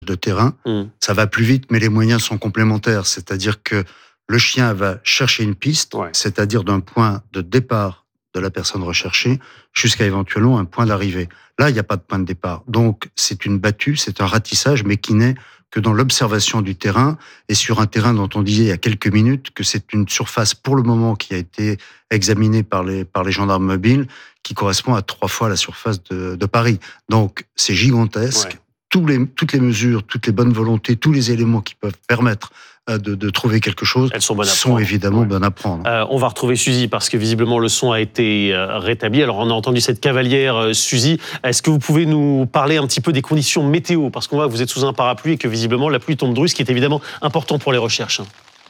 de terrain, ça va plus vite, mais les moyens sont complémentaires. C'est-à-dire que le chien va chercher une piste, c'est-à-dire d'un point de départ de la personne recherchée jusqu'à éventuellement un point d'arrivée. Là, il n'y a pas de point de départ. Donc, c'est une battue, c'est un ratissage, mais qui n'est que dans l'observation du terrain et sur un terrain dont on disait il y a quelques minutes que c'est une surface pour le moment qui a été examinée par les gendarmes mobiles qui correspond à 3 fois la surface de Paris. Donc, c'est gigantesque. Toutes les mesures, toutes les bonnes volontés, tous les éléments qui peuvent permettre de trouver quelque chose sont évidemment bonnes à prendre. On va retrouver Suzy parce que visiblement le son a été rétabli. Alors on a entendu cette cavalière Suzy. Est-ce que vous pouvez nous parler un petit peu des conditions météo? Parce qu'on voit que vous êtes sous un parapluie et que visiblement la pluie tombe dru, ce qui est évidemment important pour les recherches.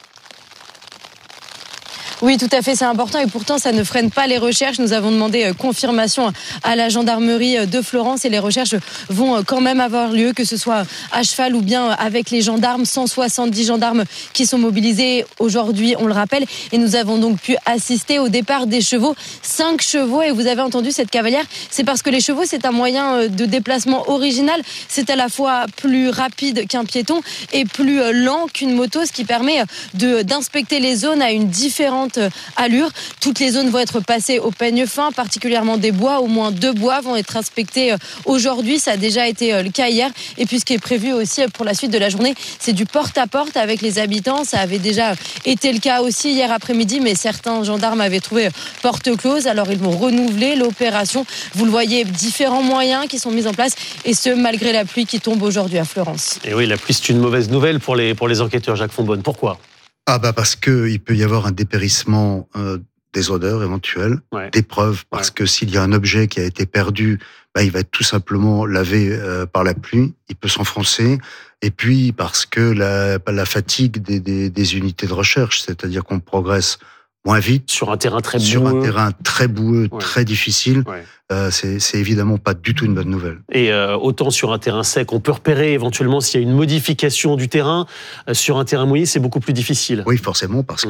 Oui, tout à fait, c'est important et pourtant ça ne freine pas les recherches. Nous avons demandé confirmation à la gendarmerie de Florence et les recherches vont quand même avoir lieu, que ce soit à cheval ou bien avec les gendarmes. 170 gendarmes qui sont mobilisés aujourd'hui, on le rappelle. Et nous avons donc pu assister au départ des chevaux. 5 chevaux, et vous avez entendu cette cavalière, c'est parce que les chevaux, c'est un moyen de déplacement original. C'est à la fois plus rapide qu'un piéton et plus lent qu'une moto, ce qui permet d'inspecter les zones à une différente allure. Toutes les zones vont être passées au peigne fin, particulièrement des bois. Au moins 2 bois vont être inspectés aujourd'hui. Ça a déjà été le cas hier. Et puis ce qui est prévu aussi pour la suite de la journée, c'est du porte-à-porte avec les habitants. Ça avait déjà été le cas aussi hier après-midi, mais certains gendarmes avaient trouvé porte close. Alors ils vont renouveler l'opération. Vous le voyez, différents moyens qui sont mis en place, et ce malgré la pluie qui tombe aujourd'hui à Florence. Et oui, la pluie, c'est une mauvaise nouvelle pour les enquêteurs, Jacques Fonbonne. Pourquoi ? Parce qu'il peut y avoir un dépérissement des odeurs éventuelles, des preuves, parce que s'il y a un objet qui a été perdu, il va être tout simplement lavé par la pluie, il peut s'enfoncer, et puis parce que la fatigue des unités de recherche, c'est-à-dire qu'on progresse moins vite. Sur un terrain très boueux. Sur un terrain très boueux, très difficile. C'est évidemment pas du tout une bonne nouvelle. Et autant sur un terrain sec, on peut repérer éventuellement s'il y a une modification du terrain. Sur un terrain mouillé, c'est beaucoup plus difficile. Oui, forcément, parce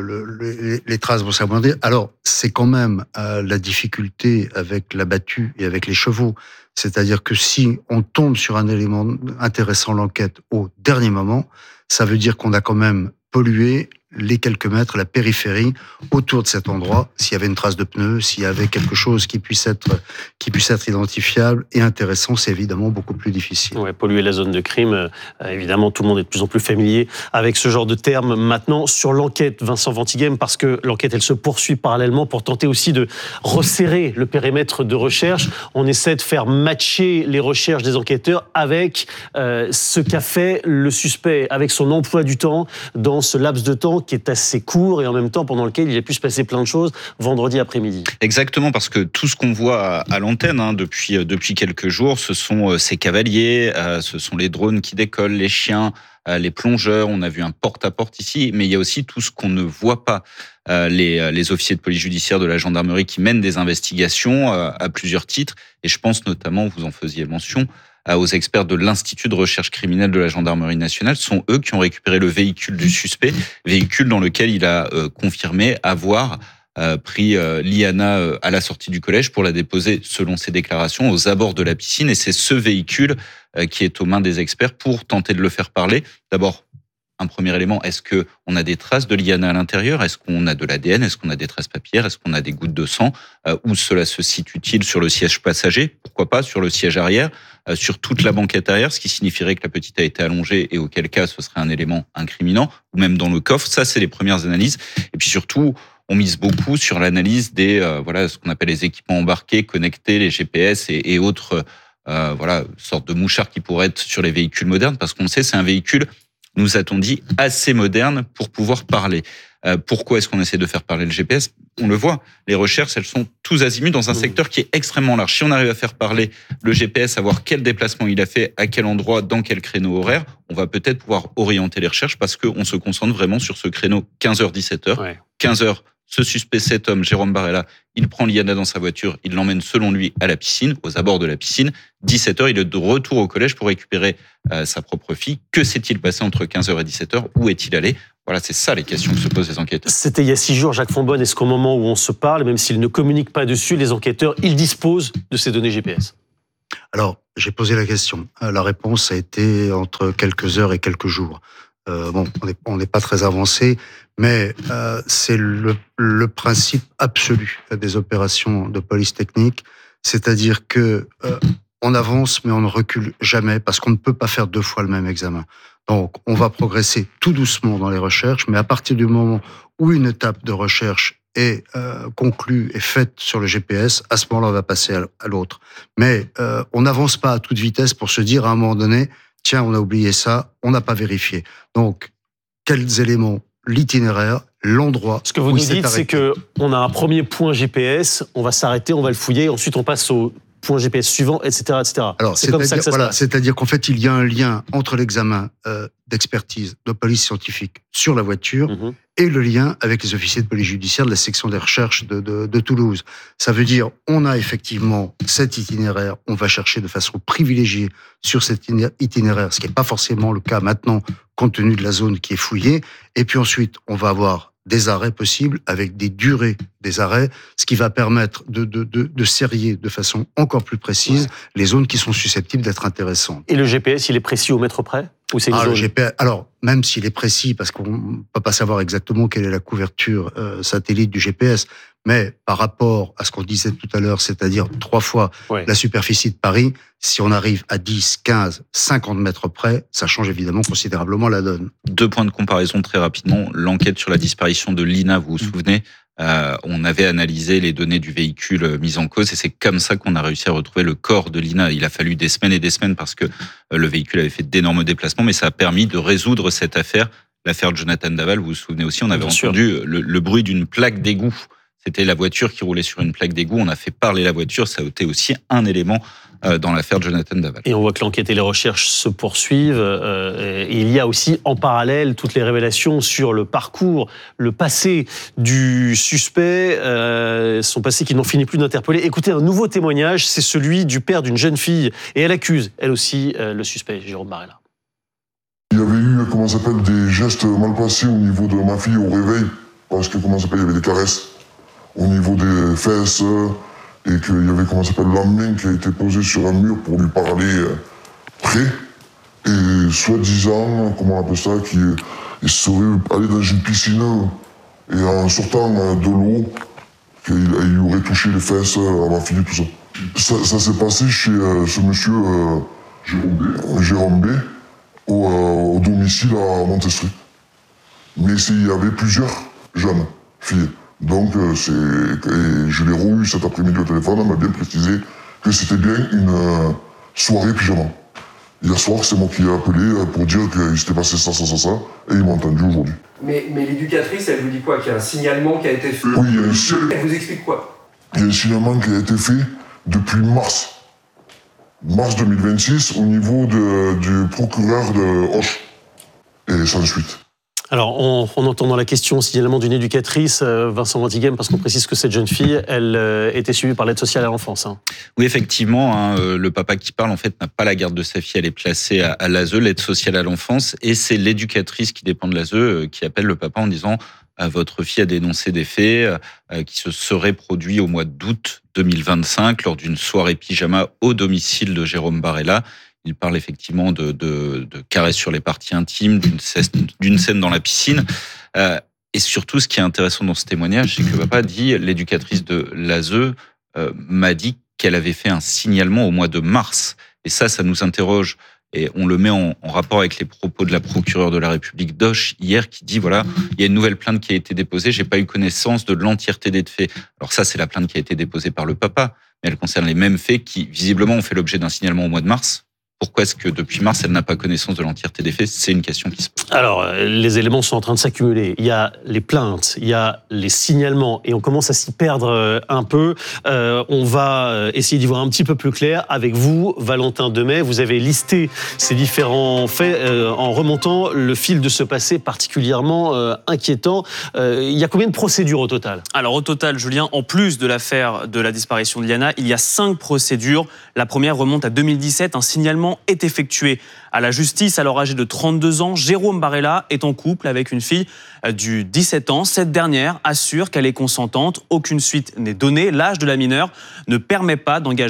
que les traces vont s'amoindrir. Alors, c'est quand même la difficulté avec la battue et avec les chevaux. C'est-à-dire que si on tombe sur un élément intéressant l'enquête au dernier moment, ça veut dire qu'on a quand même pollué les quelques mètres, la périphérie autour de cet endroit, s'il y avait une trace de pneu, s'il y avait quelque chose qui puisse être identifiable et intéressant, c'est évidemment beaucoup plus difficile. Polluer la zone de crime, évidemment, tout le monde est de plus en plus familier avec ce genre de termes. Maintenant, sur l'enquête, Vincent Ventighem, parce que l'enquête, elle se poursuit parallèlement pour tenter aussi de resserrer le périmètre de recherche. On essaie de faire matcher les recherches des enquêteurs avec ce qu'a fait le suspect, avec son emploi du temps dans ce laps de temps qui est assez court et en même temps pendant lequel il a pu se passer plein de choses vendredi après-midi. Exactement, parce que tout ce qu'on voit à l'antenne depuis quelques jours, ce sont ces cavaliers, ce sont les drones qui décollent, les chiens, les plongeurs, on a vu un porte-à-porte ici, mais il y a aussi tout ce qu'on ne voit pas. Les officiers de police judiciaire de la gendarmerie qui mènent des investigations à plusieurs titres, et je pense notamment, vous en faisiez mention, aux experts de l'Institut de recherche criminelle de la gendarmerie nationale. Ce sont eux qui ont récupéré le véhicule du suspect, véhicule dans lequel il a confirmé avoir pris Liana à la sortie du collège pour la déposer, selon ses déclarations, aux abords de la piscine. Et c'est ce véhicule qui est aux mains des experts pour tenter de le faire parler. D'abord, un premier élément, est-ce qu'on a des traces de Liana à l'intérieur? Est-ce qu'on a de l'ADN? Est-ce qu'on a des traces papillaires? Est-ce qu'on a des gouttes de sang? Où cela se situe-t-il? Sur le siège passager? Pourquoi pas sur le siège arrière? Sur toute la banquette arrière, ce qui signifierait que la petite a été allongée et auquel cas ce serait un élément incriminant, ou même dans le coffre. Ça, c'est les premières analyses. Et puis surtout, on mise beaucoup sur l'analyse des ce qu'on appelle les équipements embarqués, connectés, les GPS et autres sortes de mouchards qui pourraient être sur les véhicules modernes, parce qu'on le sait, c'est un véhicule, nous a-t-on dit, assez moderne pour pouvoir parler. Pourquoi est-ce qu'on essaie de faire parler le GPS? On le voit, les recherches, elles sont tous azimuts dans un secteur qui est extrêmement large. Si on arrive à faire parler le GPS, savoir quel déplacement il a fait, à quel endroit, dans quel créneau horaire, on va peut-être pouvoir orienter les recherches parce qu'on se concentre vraiment sur ce créneau 15h-17h. 15h, ce suspect, cet homme, Jérôme Barella, il prend Liana dans sa voiture, il l'emmène selon lui à la piscine, aux abords de la piscine. 17h, il est de retour au collège pour récupérer sa propre fille. Que s'est-il passé entre 15h et 17h? Où est-il allé? Voilà, c'est ça les questions que se posent les enquêteurs. C'était il y a 6 jours, Jacques Fonbonne. Est-ce qu'au moment où on se parle, même s'ils ne communiquent pas dessus, les enquêteurs, ils disposent de ces données GPS? Alors, j'ai posé la question. La réponse a été entre quelques heures et quelques jours. On n'est pas très avancé, mais c'est le principe absolu des opérations de police technique, c'est-à-dire que on avance, mais on ne recule jamais, parce qu'on ne peut pas faire 2 fois le même examen. Donc, on va progresser tout doucement dans les recherches, mais à partir du moment où une étape de recherche est conclue et faite sur le GPS, à ce moment-là, on va passer à l'autre. Mais on n'avance pas à toute vitesse pour se dire à un moment donné, tiens, on a oublié ça, on n'a pas vérifié. Donc, quels éléments? L'itinéraire, l'endroit. Ce que vous nous dites, c'est qu'on a un premier point GPS, on va s'arrêter, on va le fouiller, ensuite on passe au point GPS suivant, etc., etc. Alors, c'est comme ça que ça se passe. C'est-à-dire qu'en fait, il y a un lien entre l'examen d'expertise de police scientifique sur la voiture et le lien avec les officiers de police judiciaire de la section des recherches de Toulouse. Ça veut dire, on a effectivement cet itinéraire, on va chercher de façon privilégiée sur cet itinéraire, ce qui n'est pas forcément le cas maintenant, compte tenu de la zone qui est fouillée. Et puis ensuite, on va avoir des arrêts possibles avec des durées des arrêts, ce qui va permettre de serrer de façon encore plus précise les zones qui sont susceptibles d'être intéressantes. Et le GPS, il est précis au mètre près? Ou c'est une zone? Le GPS, alors, même s'il est précis, parce qu'on ne peut pas savoir exactement quelle est la couverture satellite du GPS, mais par rapport à ce qu'on disait tout à l'heure, c'est-à-dire 3 fois la superficie de Paris, si on arrive à 10, 15, 50 mètres près, ça change évidemment considérablement la donne. 2 points de comparaison très rapidement. L'enquête sur la disparition de Lina, vous vous souvenez, on avait analysé les données du véhicule mis en cause et c'est comme ça qu'on a réussi à retrouver le corps de Lina. Il a fallu des semaines et des semaines parce que le véhicule avait fait d'énormes déplacements, mais ça a permis de résoudre cette affaire. L'affaire Jonathan Daval, vous vous souvenez aussi, on avait entendu le bruit d'une plaque d'égout. C'était la voiture qui roulait sur une plaque d'égout. On a fait parler la voiture. Ça a été aussi un élément dans l'affaire Jonathan Daval. Et on voit que l'enquête et les recherches se poursuivent. Et il y a aussi en parallèle toutes les révélations sur le parcours, le passé du suspect, son passé qui n'en finit plus d'interpeller. Écoutez, un nouveau témoignage, c'est celui du père d'une jeune fille. Et elle accuse, elle aussi, le suspect, Jérôme Barella. Il y avait eu, des gestes mal passés au niveau de ma fille au réveil. Parce que, il y avait des caresses au niveau des fesses. Et qu'il y avait, la main qui a été posée sur un mur pour lui parler près. Et soi-disant, qu'il serait allé dans une piscine et en sortant de l'eau, qu'il aurait touché les fesses à ma fille, tout ça. Ça s'est passé chez ce monsieur Jérôme B, au domicile à Montestry. Mais il y avait plusieurs jeunes filles. Donc, je l'ai re-eu cet après-midi au téléphone, elle m'a bien précisé que c'était bien une soirée pyjama. Hier soir, c'est moi qui ai appelé pour dire qu'il s'était passé ça, et ils m'ont entendu aujourd'hui. Mais l'éducatrice, elle vous dit quoi? Qu'il y a un signalement qui a été fait? Oui, il y a un signalement. Elle vous explique quoi? Il y a un signalement qui a été fait depuis mars 2026, au niveau du procureur de Auch, et sans suite. Alors, en entendant la question signalement d'une éducatrice, Vincent Ventighem, parce qu'on précise que cette jeune fille, elle était suivie par l'aide sociale à l'enfance. Oui, effectivement, le papa qui parle, en fait, n'a pas la garde de sa fille, elle est placée à l'ASE, l'aide sociale à l'enfance, et c'est l'éducatrice qui dépend de l'ASE qui appelle le papa en disant « Votre fille a dénoncé des faits qui se seraient produits au mois d'août 2025 lors d'une soirée pyjama au domicile de Jérôme Barella ». Il parle effectivement de caresses sur les parties intimes, d'une scène dans la piscine. Et surtout, ce qui est intéressant dans ce témoignage, c'est que papa dit, l'éducatrice de l'ASE m'a dit qu'elle avait fait un signalement au mois de mars. Et ça nous interroge. Et on le met en rapport avec les propos de la procureure de la République d'Auch hier, qui dit, voilà, il y a une nouvelle plainte qui a été déposée, j'ai pas eu connaissance de l'entièreté des faits. Alors ça, c'est la plainte qui a été déposée par le papa, mais elle concerne les mêmes faits qui, visiblement, ont fait l'objet d'un signalement au mois de mars. Pourquoi est-ce que depuis mars, elle n'a pas connaissance de l'entièreté des faits? C'est une question qui se pose. Alors, les éléments sont en train de s'accumuler. Il y a les plaintes, il y a les signalements, et on commence à s'y perdre un peu. On va essayer d'y voir un petit peu plus clair avec vous, Valentin Demey. Vous avez listé ces différents faits en remontant le fil de ce passé particulièrement inquiétant. Il y a combien de procédures au total? Alors au total, Julien, en plus de l'affaire de la disparition de Liana, il y a 5 procédures. La première remonte à 2017, un signalement est effectué à la justice. Alors âgé de 32 ans, Jérôme Barella est en couple avec une fille du 17 ans. Cette dernière assure qu'elle est consentante. Aucune suite n'est donnée. L'âge de la mineure ne permet pas d'engager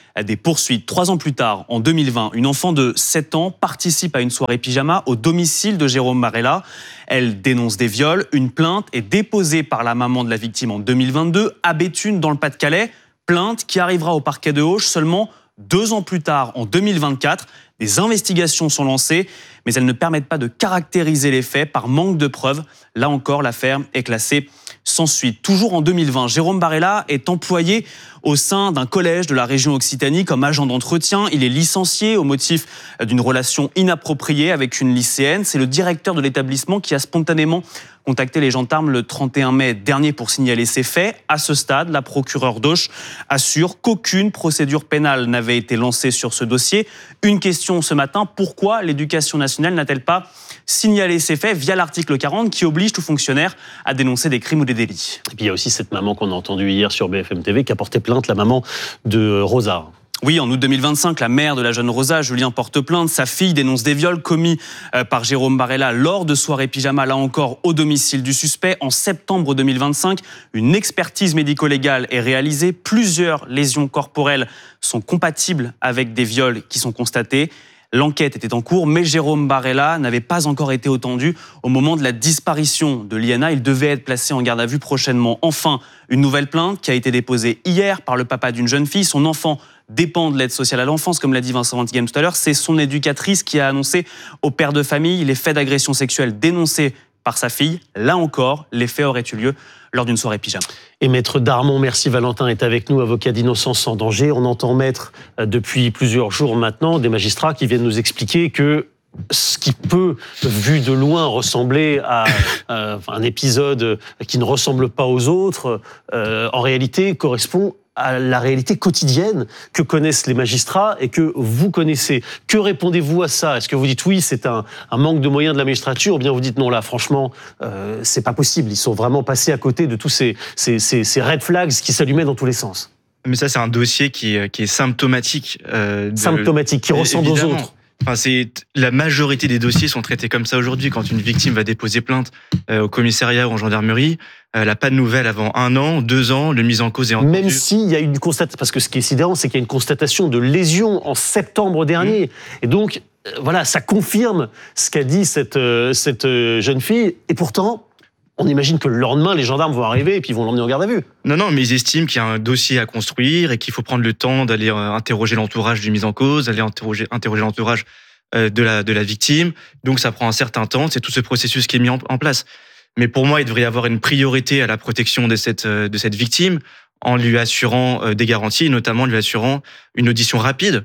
des poursuites. 3 ans plus tard, en 2020, une enfant de 7 ans participe à une soirée pyjama au domicile de Jérôme Barella. Elle dénonce des viols. Une plainte est déposée par la maman de la victime en 2022 à Béthune, dans le Pas-de-Calais. Plainte qui arrivera au parquet de Auch seulement 2 ans plus tard, en 2024. Des investigations sont lancées, mais elles ne permettent pas de caractériser les faits par manque de preuves. Là encore, l'affaire est classée sans suite. Toujours en 2020, Jérôme Barella est employé au sein d'un collège de la région Occitanie comme agent d'entretien. Il est licencié au motif d'une relation inappropriée avec une lycéenne. C'est le directeur de l'établissement qui a spontanément contacté les gendarmes le 31 mai dernier pour signaler ces faits. À ce stade, la procureure d'Auch assure qu'aucune procédure pénale n'avait été lancée sur ce dossier. Une question ce matin, pourquoi l'éducation nationale n'a-t-elle pas signalé ces faits via l'article 40 qui oblige tout fonctionnaire à dénoncer des crimes ou des délits? Et puis il y a aussi cette maman qu'on a entendue hier sur BFM TV qui a porté plainte, la maman de Rosa. Oui, en août 2025, la mère de la jeune Rosa, Julien, porte plainte. Sa fille dénonce des viols commis par Jérôme Barella lors de soirées pyjama, là encore au domicile du suspect. En septembre 2025, une expertise médico-légale est réalisée. Plusieurs lésions corporelles sont compatibles avec des viols qui sont constatés. L'enquête était en cours, mais Jérôme Barella n'avait pas encore été entendu au moment de la disparition de Liana. Il devait être placé en garde à vue prochainement. Enfin, une nouvelle plainte qui a été déposée hier par le papa d'une jeune fille. Son enfant dépend de l'aide sociale à l'enfance, comme l'a dit Vincent Vantighem tout à l'heure. C'est son éducatrice qui a annoncé au père de famille les faits d'agression sexuelle dénoncés par sa fille. Là encore, les faits auraient eu lieu lors d'une soirée pyjama. Et Maître Darmon, merci Valentin, est avec nous, avocat d'Innocence sans danger. On entend Maître depuis plusieurs jours maintenant des magistrats qui viennent nous expliquer que ce qui peut, vu de loin, ressembler à un épisode qui ne ressemble pas aux autres, en réalité correspond à la réalité quotidienne que connaissent les magistrats et que vous connaissez. Que répondez-vous à ça? Est-ce que vous dites oui, c'est un manque de moyens de la magistrature, ou bien vous dites non, là, franchement, c'est pas possible. Ils sont vraiment passés à côté de tous ces red flags qui s'allumaient dans tous les sens. Mais ça, c'est un dossier qui est symptomatique. Symptomatique, qui ressemble évidemment. aux autres. Enfin, la majorité des dossiers sont traités comme ça aujourd'hui. Quand une victime va déposer plainte au commissariat ou en gendarmerie, elle n'a pas de nouvelles avant 1 an, 2 ans, le mise en cause est entendue. Même s'il y a une constatation, parce que ce qui est sidérant, c'est qu'il y a une constatation de lésion en septembre dernier. Et donc, voilà, ça confirme ce qu'a dit cette jeune fille. Et pourtant, on imagine que le lendemain, les gendarmes vont arriver et puis ils vont l'emmener en garde à vue. Non, mais ils estiment qu'il y a un dossier à construire et qu'il faut prendre le temps d'aller interroger l'entourage du mis en cause, d'aller interroger l'entourage de la victime. Donc ça prend un certain temps, c'est tout ce processus qui est mis en place. Mais pour moi, il devrait y avoir une priorité à la protection de cette victime en lui assurant des garanties, notamment en lui assurant une audition rapide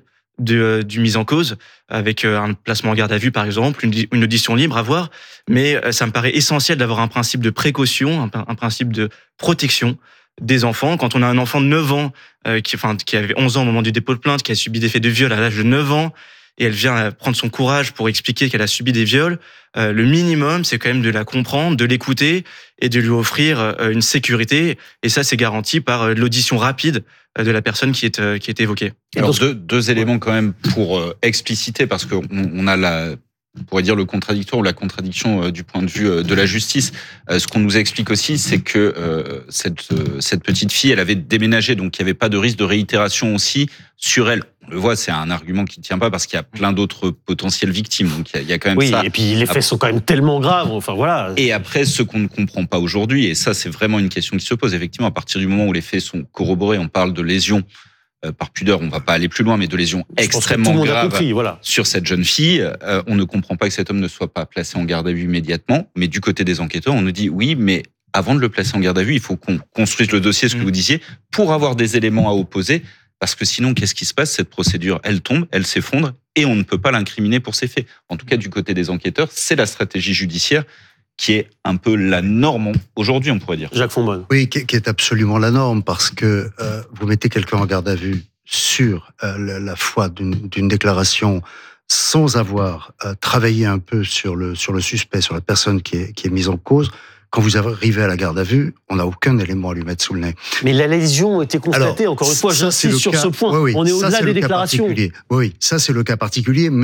du mis en cause, avec un placement en garde à vue par exemple, une audition libre à voir. Mais ça me paraît essentiel d'avoir un principe de précaution, un principe de protection des enfants. Quand on a un enfant de 9 ans, qui avait 11 ans au moment du dépôt de plainte, qui a subi des faits de viol à l'âge de 9 ans, et elle vient prendre son courage pour expliquer qu'elle a subi des viols, le minimum, c'est quand même de la comprendre, de l'écouter et de lui offrir une sécurité. Et ça, c'est garanti par l'audition rapide de la personne qui est évoquée. Alors, deux éléments quand même pour expliciter, parce qu'on a on pourrait dire le contradictoire ou la contradiction du point de vue de la justice. Ce qu'on nous explique aussi, c'est que cette petite fille, elle avait déménagé, donc il n'y avait pas de risque de réitération aussi sur elle. On le voit, c'est un argument qui ne tient pas parce qu'il y a plein d'autres potentielles victimes. Donc il y a quand même ça. Oui, et puis les faits sont quand même tellement graves. Enfin voilà. Et après, ce qu'on ne comprend pas aujourd'hui, et ça c'est vraiment une question qui se pose, effectivement, à partir du moment où les faits sont corroborés, on parle de lésions. Par pudeur, on ne va pas aller plus loin, mais de lésions extrêmement graves sur cette jeune fille. On ne comprend pas que cet homme ne soit pas placé en garde à vue immédiatement. Mais du côté des enquêteurs, on nous dit oui, mais avant de le placer en garde à vue, il faut qu'on construise le dossier, ce que vous disiez, pour avoir des éléments à opposer. Parce que sinon, qu'est-ce qui se passe? Cette procédure, elle tombe, elle s'effondre, et on ne peut pas l'incriminer pour ces faits. En tout cas, du côté des enquêteurs, c'est la stratégie judiciaire qui est un peu la norme aujourd'hui, on pourrait dire. Jacques Fonbonne. Oui, qui est absolument la norme, parce que vous mettez quelqu'un en garde à vue sur la foi d'une déclaration sans avoir travaillé un peu sur le suspect, sur la personne qui est mise en cause. Quand vous arrivez à la garde à vue, on n'a aucun élément à lui mettre sous le nez. Mais la lésion était constatée, encore une fois, j'insiste sur ce point. Oui, on est au-delà des déclarations. Oui, ça c'est le cas particulier, mais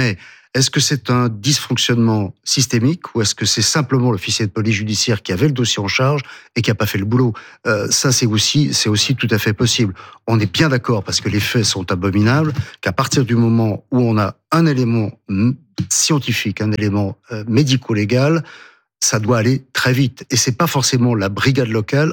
Est-ce que c'est un dysfonctionnement systémique ou est-ce que c'est simplement l'officier de police judiciaire qui avait le dossier en charge et qui n'a pas fait le boulot? Ça, c'est aussi tout à fait possible. On est bien d'accord, parce que les faits sont abominables, qu'à partir du moment où on a un élément scientifique, un élément médico-légal, ça doit aller très vite. Et c'est pas forcément la brigade locale,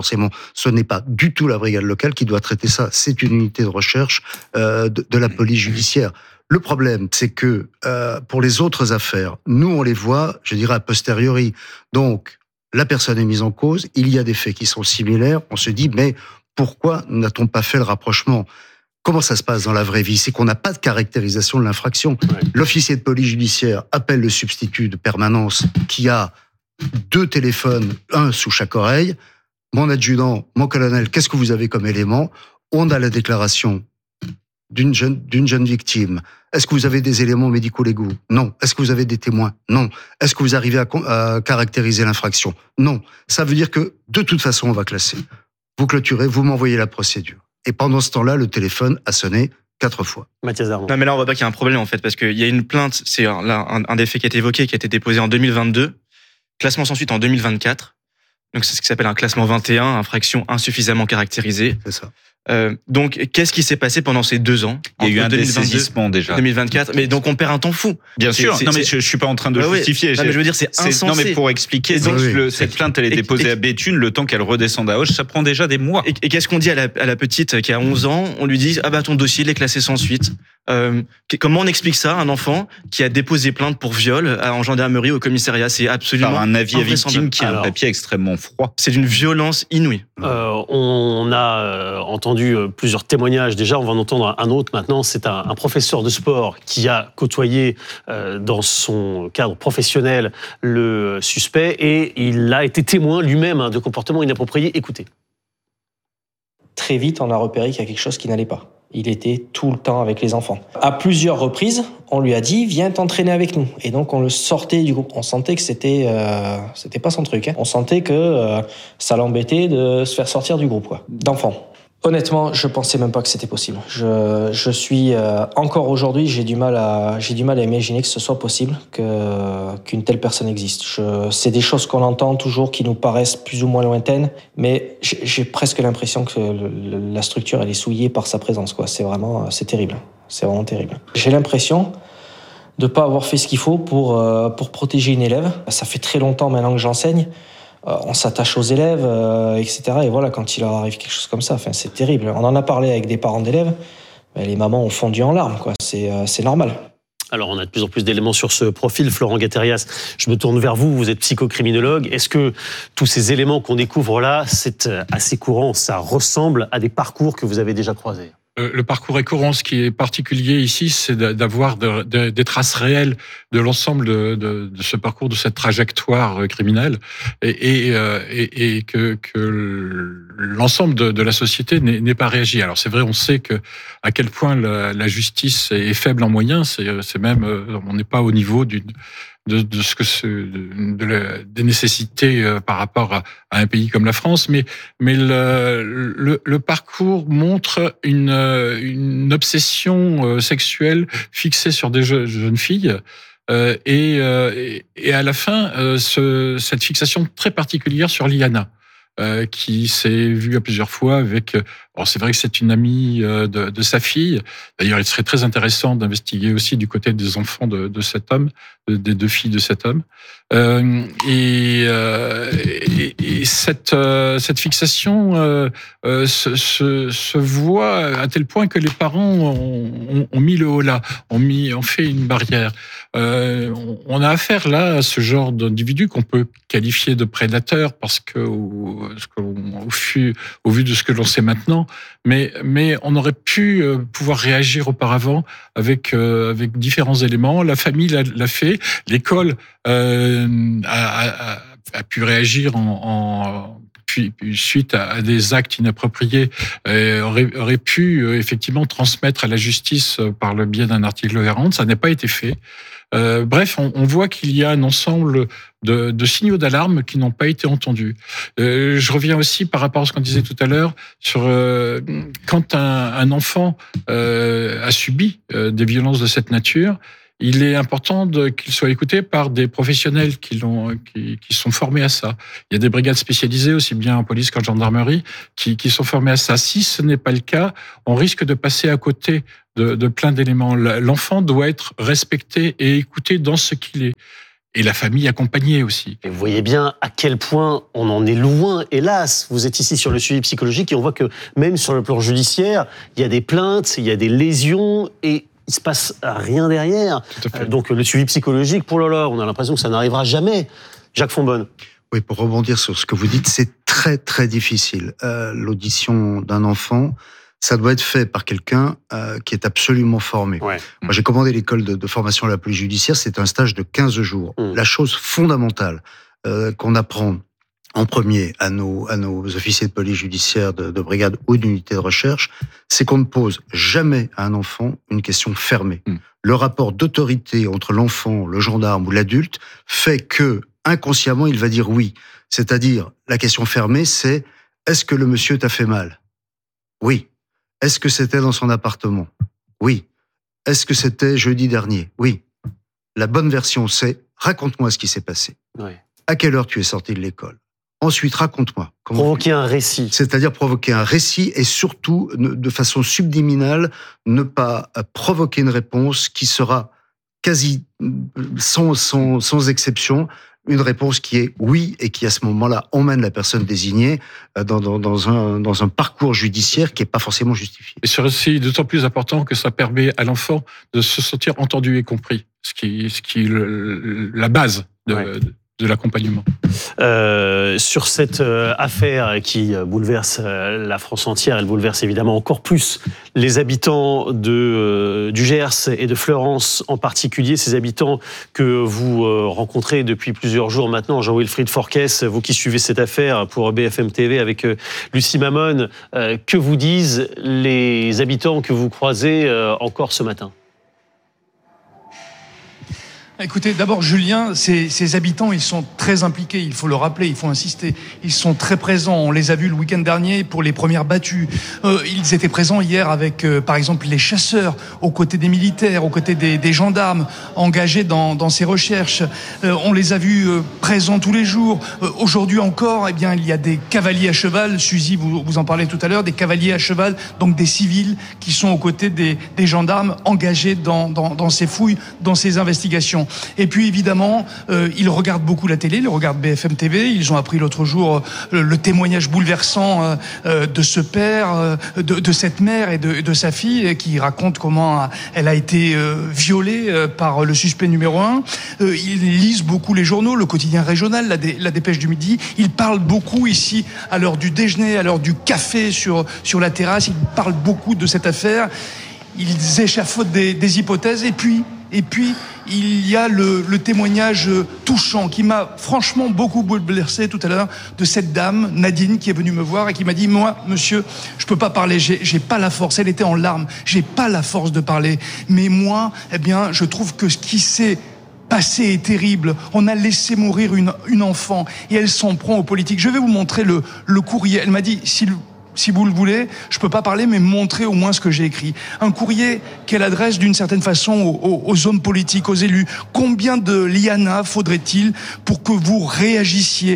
ce n'est pas du tout la brigade locale qui doit traiter ça. C'est une unité de recherche de la police judiciaire. Le problème, c'est que pour les autres affaires, nous, on les voit, je dirais, a posteriori. Donc, la personne est mise en cause, il y a des faits qui sont similaires, on se dit, mais pourquoi n'a-t-on pas fait le rapprochement ? Comment ça se passe dans la vraie vie? C'est qu'on n'a pas de caractérisation de l'infraction. Ouais. L'officier de police judiciaire appelle le substitut de permanence qui a 2 téléphones, un sous chaque oreille. Mon adjudant, mon colonel, qu'est-ce que vous avez comme élément? On a la déclaration d'une jeune victime. Est-ce que vous avez des éléments médico-légaux? Non. Est-ce que vous avez des témoins? Non. Est-ce que vous arrivez à caractériser l'infraction? Non. Ça veut dire que, de toute façon, on va classer. Vous clôturez, vous m'envoyez la procédure. Et pendant ce temps-là, le téléphone a sonné 4 fois. Mathias Darmon. Non, mais là, on voit pas qu'il y a un problème, en fait, parce qu'il y a une plainte, c'est là un des faits qui a été évoqué, qui a été déposé en 2022, classement sans suite en 2024. Donc, c'est ce qui s'appelle un classement 21, infraction insuffisamment caractérisée. C'est ça. Donc, qu'est-ce qui s'est passé pendant ces 2 ans? Il y a eu un dessaisissement déjà. 2024. Mais donc, on perd un temps fou. Bien sûr. Non, mais je suis pas en train de justifier. Non, mais je veux dire, c'est insensé. Non, mais pour expliquer, donc, cette plainte, elle est déposée à Béthune, le temps qu'elle redescende à Auch, ça prend déjà des mois. Et qu'est-ce qu'on dit à la petite qui a 11 ans? On lui dit, ah bah, ton dossier, il est classé sans suite. Comment on explique ça à un enfant qui a déposé plainte pour viol en gendarmerie au commissariat? C'est absolument par un avis à victime qui a un papier extrêmement froid. C'est d'une violence inouïe. On a entendu plusieurs témoignages déjà, on va en entendre un autre maintenant. C'est un professeur de sport qui a côtoyé dans son cadre professionnel le suspect et il a été témoin lui-même de comportements inappropriés. Écoutez. Très vite, on a repéré qu'il y a quelque chose qui n'allait pas. Il était tout le temps avec les enfants. À plusieurs reprises, on lui a dit « Viens t'entraîner avec nous ». Et donc, on le sortait du groupe. On sentait que c'était pas son truc. On sentait que ça l'embêtait de se faire sortir du groupe, d'enfants. Honnêtement, je pensais même pas que c'était possible. Je suis encore aujourd'hui, j'ai du mal à imaginer que ce soit possible qu'une telle personne existe. C'est des choses qu'on entend toujours qui nous paraissent plus ou moins lointaines, mais j'ai presque l'impression que la structure elle est souillée par sa présence. C'est terrible. C'est vraiment terrible. J'ai l'impression de pas avoir fait ce qu'il faut pour protéger une élève. Ça fait très longtemps maintenant que j'enseigne. On s'attache aux élèves, etc. Et voilà, quand il leur arrive quelque chose comme ça, c'est terrible. On en a parlé avec des parents d'élèves, les mamans ont fondu en larmes, c'est normal. Alors, on a de plus en plus d'éléments sur ce profil. Florent Gatérias, je me tourne vers vous, vous êtes psychocriminologue. Est-ce que tous ces éléments qu'on découvre là, c'est assez courant, ça ressemble à des parcours que vous avez déjà croisés? Le parcours est courant. Ce qui est particulier ici, c'est d'avoir des traces réelles de l'ensemble de ce parcours, de cette trajectoire criminelle, et que l'ensemble de la société n'est pas réagi. Alors c'est vrai, on sait à quel point la justice est faible en moyens. C'est même, on n'est pas au niveau des nécessités par rapport à un pays comme la France, mais le parcours montre une obsession sexuelle fixée sur des jeunes filles, et à la fin cette fixation très particulière sur Liana, qui s'est vue à plusieurs fois avec... Alors c'est vrai que c'est une amie de sa fille. D'ailleurs, il serait très intéressant d'investiguer aussi du côté des enfants de cet homme, des 2 filles de cet homme. Et cette fixation se voit à tel point que les parents ont mis le holà, ont fait une barrière. On a affaire là à ce genre d'individu qu'on peut qualifier de prédateur parce que au vu de ce que l'on sait maintenant, mais on aurait pu pouvoir réagir auparavant avec différents éléments. La famille l'a fait, l'école a pu réagir puis suite à des actes inappropriés, aurait pu effectivement transmettre à la justice par le biais d'un article 40. Ça n'a pas été fait. Bref, on voit qu'il y a un ensemble de signaux d'alarme qui n'ont pas été entendus. Je reviens aussi par rapport à ce qu'on disait tout à l'heure sur quand un enfant a subi des violences de cette nature, il est important qu'il soit écouté par des professionnels qui sont formés à ça. Il y a des brigades spécialisées, aussi bien en police qu'en gendarmerie, qui sont formées à ça. Si ce n'est pas le cas, on risque de passer à côté de plein d'éléments. L'enfant doit être respecté et écouté dans ce qu'il est. Et la famille accompagnée aussi. Et vous voyez bien à quel point on en est loin, hélas. Vous êtes ici sur le suivi psychologique et on voit que même sur le plan judiciaire, il y a des plaintes, il y a des lésions et il se passe rien derrière. Donc le suivi psychologique, pour on a l'impression que ça n'arrivera jamais. Jacques Fonbonne. Oui, pour rebondir sur ce que vous dites, c'est très très difficile. L'audition d'un enfant, ça doit être fait par quelqu'un qui est absolument formé. Ouais. Moi, j'ai commandé l'école de formation à la police judiciaire, c'est un stage de 15 jours. La chose fondamentale qu'on apprend en premier à nos officiers de police judiciaire de brigade ou d'unité de recherche, c'est qu'on ne pose jamais à un enfant une question fermée. Le rapport d'autorité entre l'enfant, le gendarme ou l'adulte fait que, inconsciemment, il va dire oui. C'est-à-dire, la question fermée, c'est « Est-ce que le monsieur t'a fait mal ?» Oui. Est-ce que c'était dans son appartement ? Oui. Est-ce que c'était jeudi dernier ? Oui. La bonne version, c'est « Raconte-moi ce qui s'est passé. Ouais. À quelle heure tu es sorti de l'école ? Ensuite, raconte-moi. Provoquer un récit. C'est-à-dire provoquer un récit et surtout, de façon subliminale, ne pas provoquer une réponse qui sera quasi sans exception, une réponse qui est oui et qui, à ce moment-là, emmène la personne désignée dans un parcours judiciaire qui n'est pas forcément justifié. Et c'est aussi d'autant plus important que ça permet à l'enfant de se sentir entendu et compris, ce qui est la base de l'accompagnement. Sur cette affaire qui bouleverse la France entière, elle bouleverse évidemment encore plus les habitants du Gers et de Fleurance en particulier, ces habitants que vous rencontrez depuis plusieurs jours maintenant. Jean-Wilfried Forquès, vous qui suivez cette affaire pour BFM TV avec Lucie Mamone, que vous disent les habitants que vous croisez encore ce matin ? Écoutez, d'abord, Julien, ces habitants, ils sont très impliqués, il faut le rappeler, il faut insister. Ils sont très présents, on les a vus le week-end dernier pour les premières battues. Ils étaient présents hier avec, par exemple, les chasseurs, aux côtés des militaires, aux côtés des gendarmes, engagés dans ces recherches. On les a vus présents tous les jours. Aujourd'hui encore, eh bien, il y a des cavaliers à cheval, Suzy, vous en parlez tout à l'heure, des cavaliers à cheval, donc des civils qui sont aux côtés des gendarmes engagés dans ces fouilles, dans ces investigations. Et puis évidemment, ils regardent beaucoup la télé, ils regardent BFM TV. Ils ont appris l'autre jour le témoignage bouleversant de ce père, de cette mère et de sa fille, qui raconte comment elle a été violée par le suspect numéro 1. Ils lisent beaucoup les journaux, le quotidien régional, la Dépêche du Midi. Ils parlent beaucoup ici à l'heure du déjeuner, à l'heure du café sur la terrasse. Ils parlent beaucoup de cette affaire. Ils échafaudent des hypothèses. Et puis, il y a le témoignage touchant qui m'a franchement beaucoup bouleversé tout à l'heure de cette dame, Nadine, qui est venue me voir et qui m'a dit « Moi, monsieur, je peux pas parler, j'ai pas la force. » Elle était en larmes. « J'ai pas la force de parler. Mais moi, eh bien, je trouve que ce qui s'est passé est terrible. On a laissé mourir une enfant et elle s'en prend aux politiques. Je vais vous montrer le courrier. » Elle m'a dit « Si vous le voulez, je peux pas parler, mais montrer au moins ce que j'ai écrit. » Un courrier qu'elle adresse d'une certaine façon aux hommes politiques, aux élus. Combien de lianas faudrait-il pour que vous réagissiez ?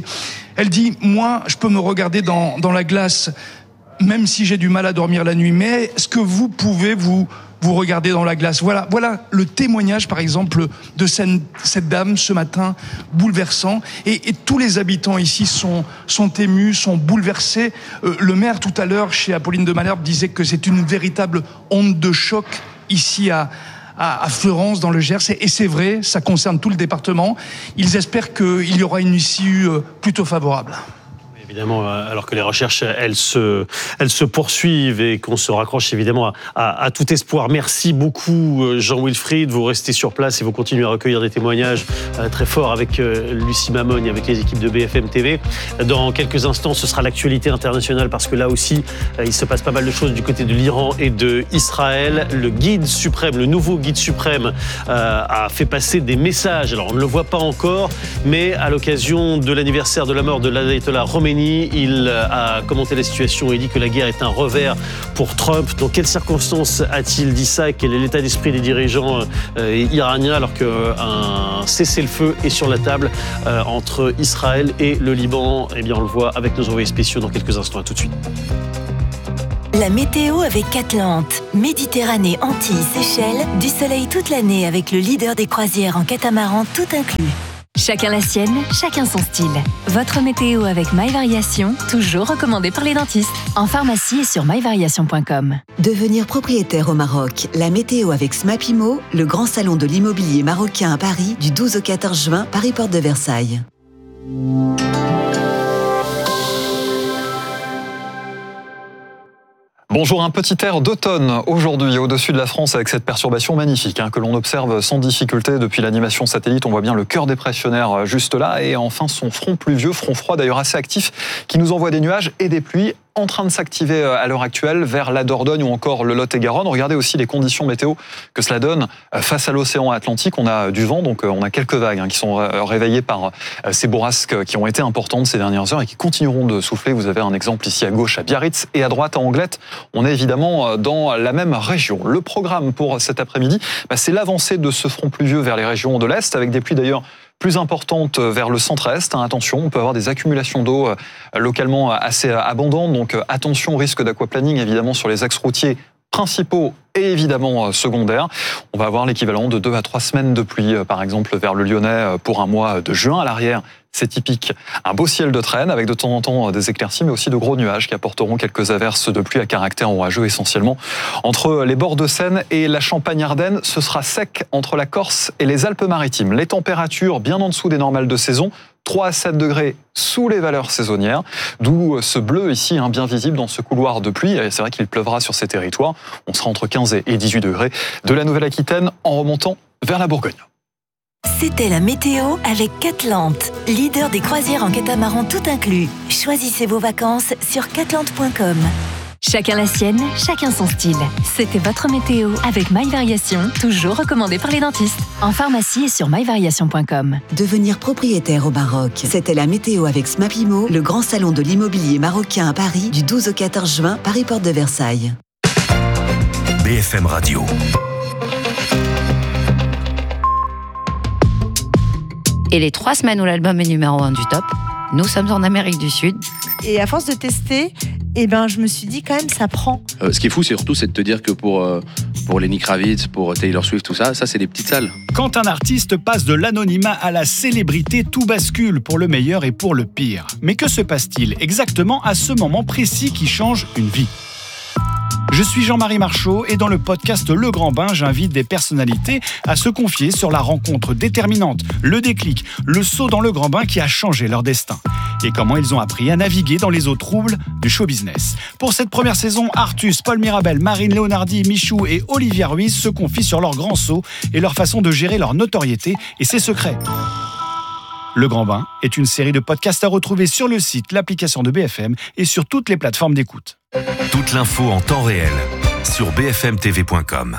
Elle dit, moi, je peux me regarder dans la glace, même si j'ai du mal à dormir la nuit, mais est-ce que vous pouvez vous regarder dans la glace ? Voilà le témoignage, par exemple, de cette dame ce matin, bouleversant. Et tous les habitants ici sont émus, sont bouleversés. Le maire, tout à l'heure, chez Apolline de Malherbe, disait que c'est une véritable onde de choc ici à Fleurance, dans le Gers. Et c'est vrai, ça concerne tout le département. Ils espèrent qu'il y aura une issue plutôt favorable. Évidemment, alors que les recherches, elles se poursuivent et qu'on se raccroche évidemment à tout espoir. Merci beaucoup Jean-Wilfried, vous restez sur place et vous continuez à recueillir des témoignages très forts avec Lucie Mamone et avec les équipes de BFM TV. Dans quelques instants, ce sera l'actualité internationale parce que là aussi, il se passe pas mal de choses du côté de l'Iran et de Israël. Le guide suprême, le nouveau guide suprême a fait passer des messages. Alors on ne le voit pas encore, mais à l'occasion de l'anniversaire de la mort de l'ayatollah Khomeini, fini. Il a commenté la situation et dit que la guerre est un revers pour Trump. Dans quelles circonstances a-t-il dit ça? Quel est l'état d'esprit des dirigeants iraniens alors qu'un cessez-le-feu est sur la table entre Israël et le Liban? Eh bien, on le voit avec nos envoyés spéciaux dans quelques instants. À tout de suite. La météo avec Atlante. Méditerranée, Antilles, Seychelles, du soleil toute l'année avec le leader des croisières en catamaran tout inclus. Chacun la sienne, chacun son style. Votre météo avec MyVariation, toujours recommandé par les dentistes. En pharmacie et sur myvariation.com. Devenir propriétaire au Maroc. La météo avec Smapimo, le grand salon de l'immobilier marocain à Paris, du 12 au 14 juin, Paris Porte de Versailles. Bonjour, un petit air d'automne aujourd'hui au-dessus de la France avec cette perturbation magnifique que l'on observe sans difficulté depuis l'animation satellite. On voit bien le cœur dépressionnaire juste là et enfin son front pluvieux, front froid d'ailleurs assez actif qui nous envoie des nuages et des pluies en train de s'activer à l'heure actuelle vers la Dordogne ou encore le Lot-et-Garonne. Regardez aussi les conditions météo que cela donne face à l'océan Atlantique. On a du vent, donc on a quelques vagues qui sont réveillées par ces bourrasques qui ont été importantes ces dernières heures et qui continueront de souffler. Vous avez un exemple ici à gauche à Biarritz et à droite à Anglette. On est évidemment dans la même région. Le programme pour cet après-midi, c'est l'avancée de ce front pluvieux vers les régions de l'Est avec des pluies d'ailleurs plus importante vers le centre-est. Attention, on peut avoir des accumulations d'eau localement assez abondantes. Donc attention au risque d'aquaplaning évidemment sur les axes routiers principaux et évidemment secondaires. On va avoir l'équivalent de 2 à 3 semaines de pluie, par exemple vers le Lyonnais pour un mois de juin. À l'arrière, c'est typique, un beau ciel de traîne avec de temps en temps des éclaircies, mais aussi de gros nuages qui apporteront quelques averses de pluie à caractère orageux essentiellement. Entre les bords de Seine et la Champagne-Ardenne, ce sera sec entre la Corse et les Alpes-Maritimes. Les températures bien en dessous des normales de saison, 3 à 7 degrés sous les valeurs saisonnières, d'où ce bleu ici bien visible dans ce couloir de pluie. Et c'est vrai qu'il pleuvra sur ces territoires. On sera entre 15 et 18 degrés de la Nouvelle-Aquitaine en remontant vers la Bourgogne. C'était la météo avec Atlante, leader des croisières en catamaran tout inclus. Choisissez vos vacances sur catlante.com. Chacun la sienne, chacun son style. C'était votre météo avec MyVariation, toujours recommandé par les dentistes. En pharmacie et sur myvariation.com. Devenir propriétaire au Maroc. C'était la météo avec Smapimo, le grand salon de l'immobilier marocain à Paris, du 12 au 14 juin, Paris Porte de Versailles. BFM Radio. Et les 3 semaines où l'album est numéro 1 du top, nous sommes en Amérique du Sud. Et à force de tester, je me suis dit quand même, ça prend. Ce qui est fou, c'est surtout de te dire que pour Lenny Kravitz, pour Taylor Swift, tout ça, c'est des petites salles. Quand un artiste passe de l'anonymat à la célébrité, tout bascule pour le meilleur et pour le pire. Mais que se passe-t-il exactement à ce moment précis qui change une vie ? Je suis Jean-Marie Marchaud et dans le podcast Le Grand Bain, j'invite des personnalités à se confier sur la rencontre déterminante, le déclic, le saut dans le grand bain qui a changé leur destin et comment ils ont appris à naviguer dans les eaux troubles du show business. Pour cette première saison, Artus, Paul Mirabel, Marine Leonardi, Michou et Olivia Ruiz se confient sur leur grand saut et leur façon de gérer leur notoriété et ses secrets. Le Grand Bain est une série de podcasts à retrouver sur le site, l'application de BFM et sur toutes les plateformes d'écoute. Toute l'info en temps réel sur bfmtv.com.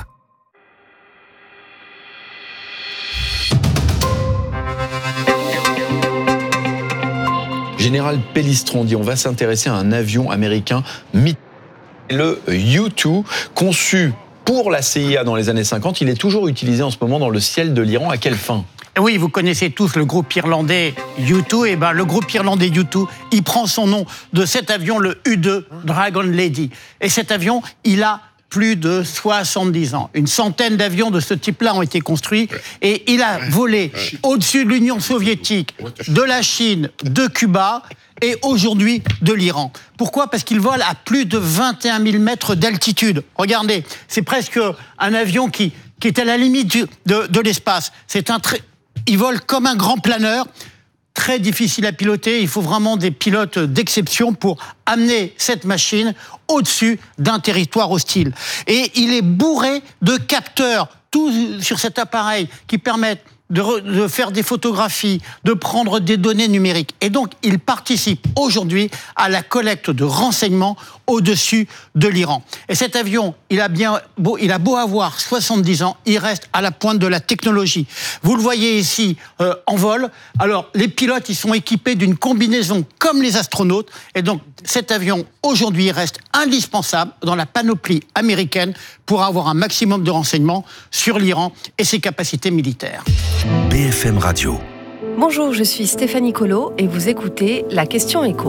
Général Pellistron dit on va s'intéresser à un avion américain mythique, le U-2, conçu pour la CIA dans les années 50. Il est toujours utilisé en ce moment dans le ciel de l'Iran. À quelle fin ? Oui, vous connaissez tous le groupe irlandais U2. Et le groupe irlandais U2, il prend son nom de cet avion, le U2 Dragon Lady. Et cet avion, il a plus de 70 ans. Une centaine d'avions de ce type-là ont été construits. Et il a volé au-dessus de l'Union soviétique, de la Chine, de Cuba et aujourd'hui de l'Iran. Pourquoi ? Parce qu'il vole à plus de 21 000 mètres d'altitude. Regardez, c'est presque un avion qui est à la limite de l'espace. Il vole comme un grand planeur, très difficile à piloter. Il faut vraiment des pilotes d'exception pour amener cette machine au-dessus d'un territoire hostile. Et il est bourré de capteurs, tout sur cet appareil, qui permettent de faire des photographies, de prendre des données numériques. Et donc, il participe aujourd'hui à la collecte de renseignements au-dessus de l'Iran. Et cet avion, il a beau avoir 70 ans, il reste à la pointe de la technologie. Vous le voyez ici en vol. Alors, les pilotes, ils sont équipés d'une combinaison comme les astronautes. Et donc, cet avion, aujourd'hui, reste indispensable dans la panoplie américaine pour avoir un maximum de renseignements sur l'Iran et ses capacités militaires. BFM Radio. Bonjour, je suis Stéphanie Colo et vous écoutez La Question Écho.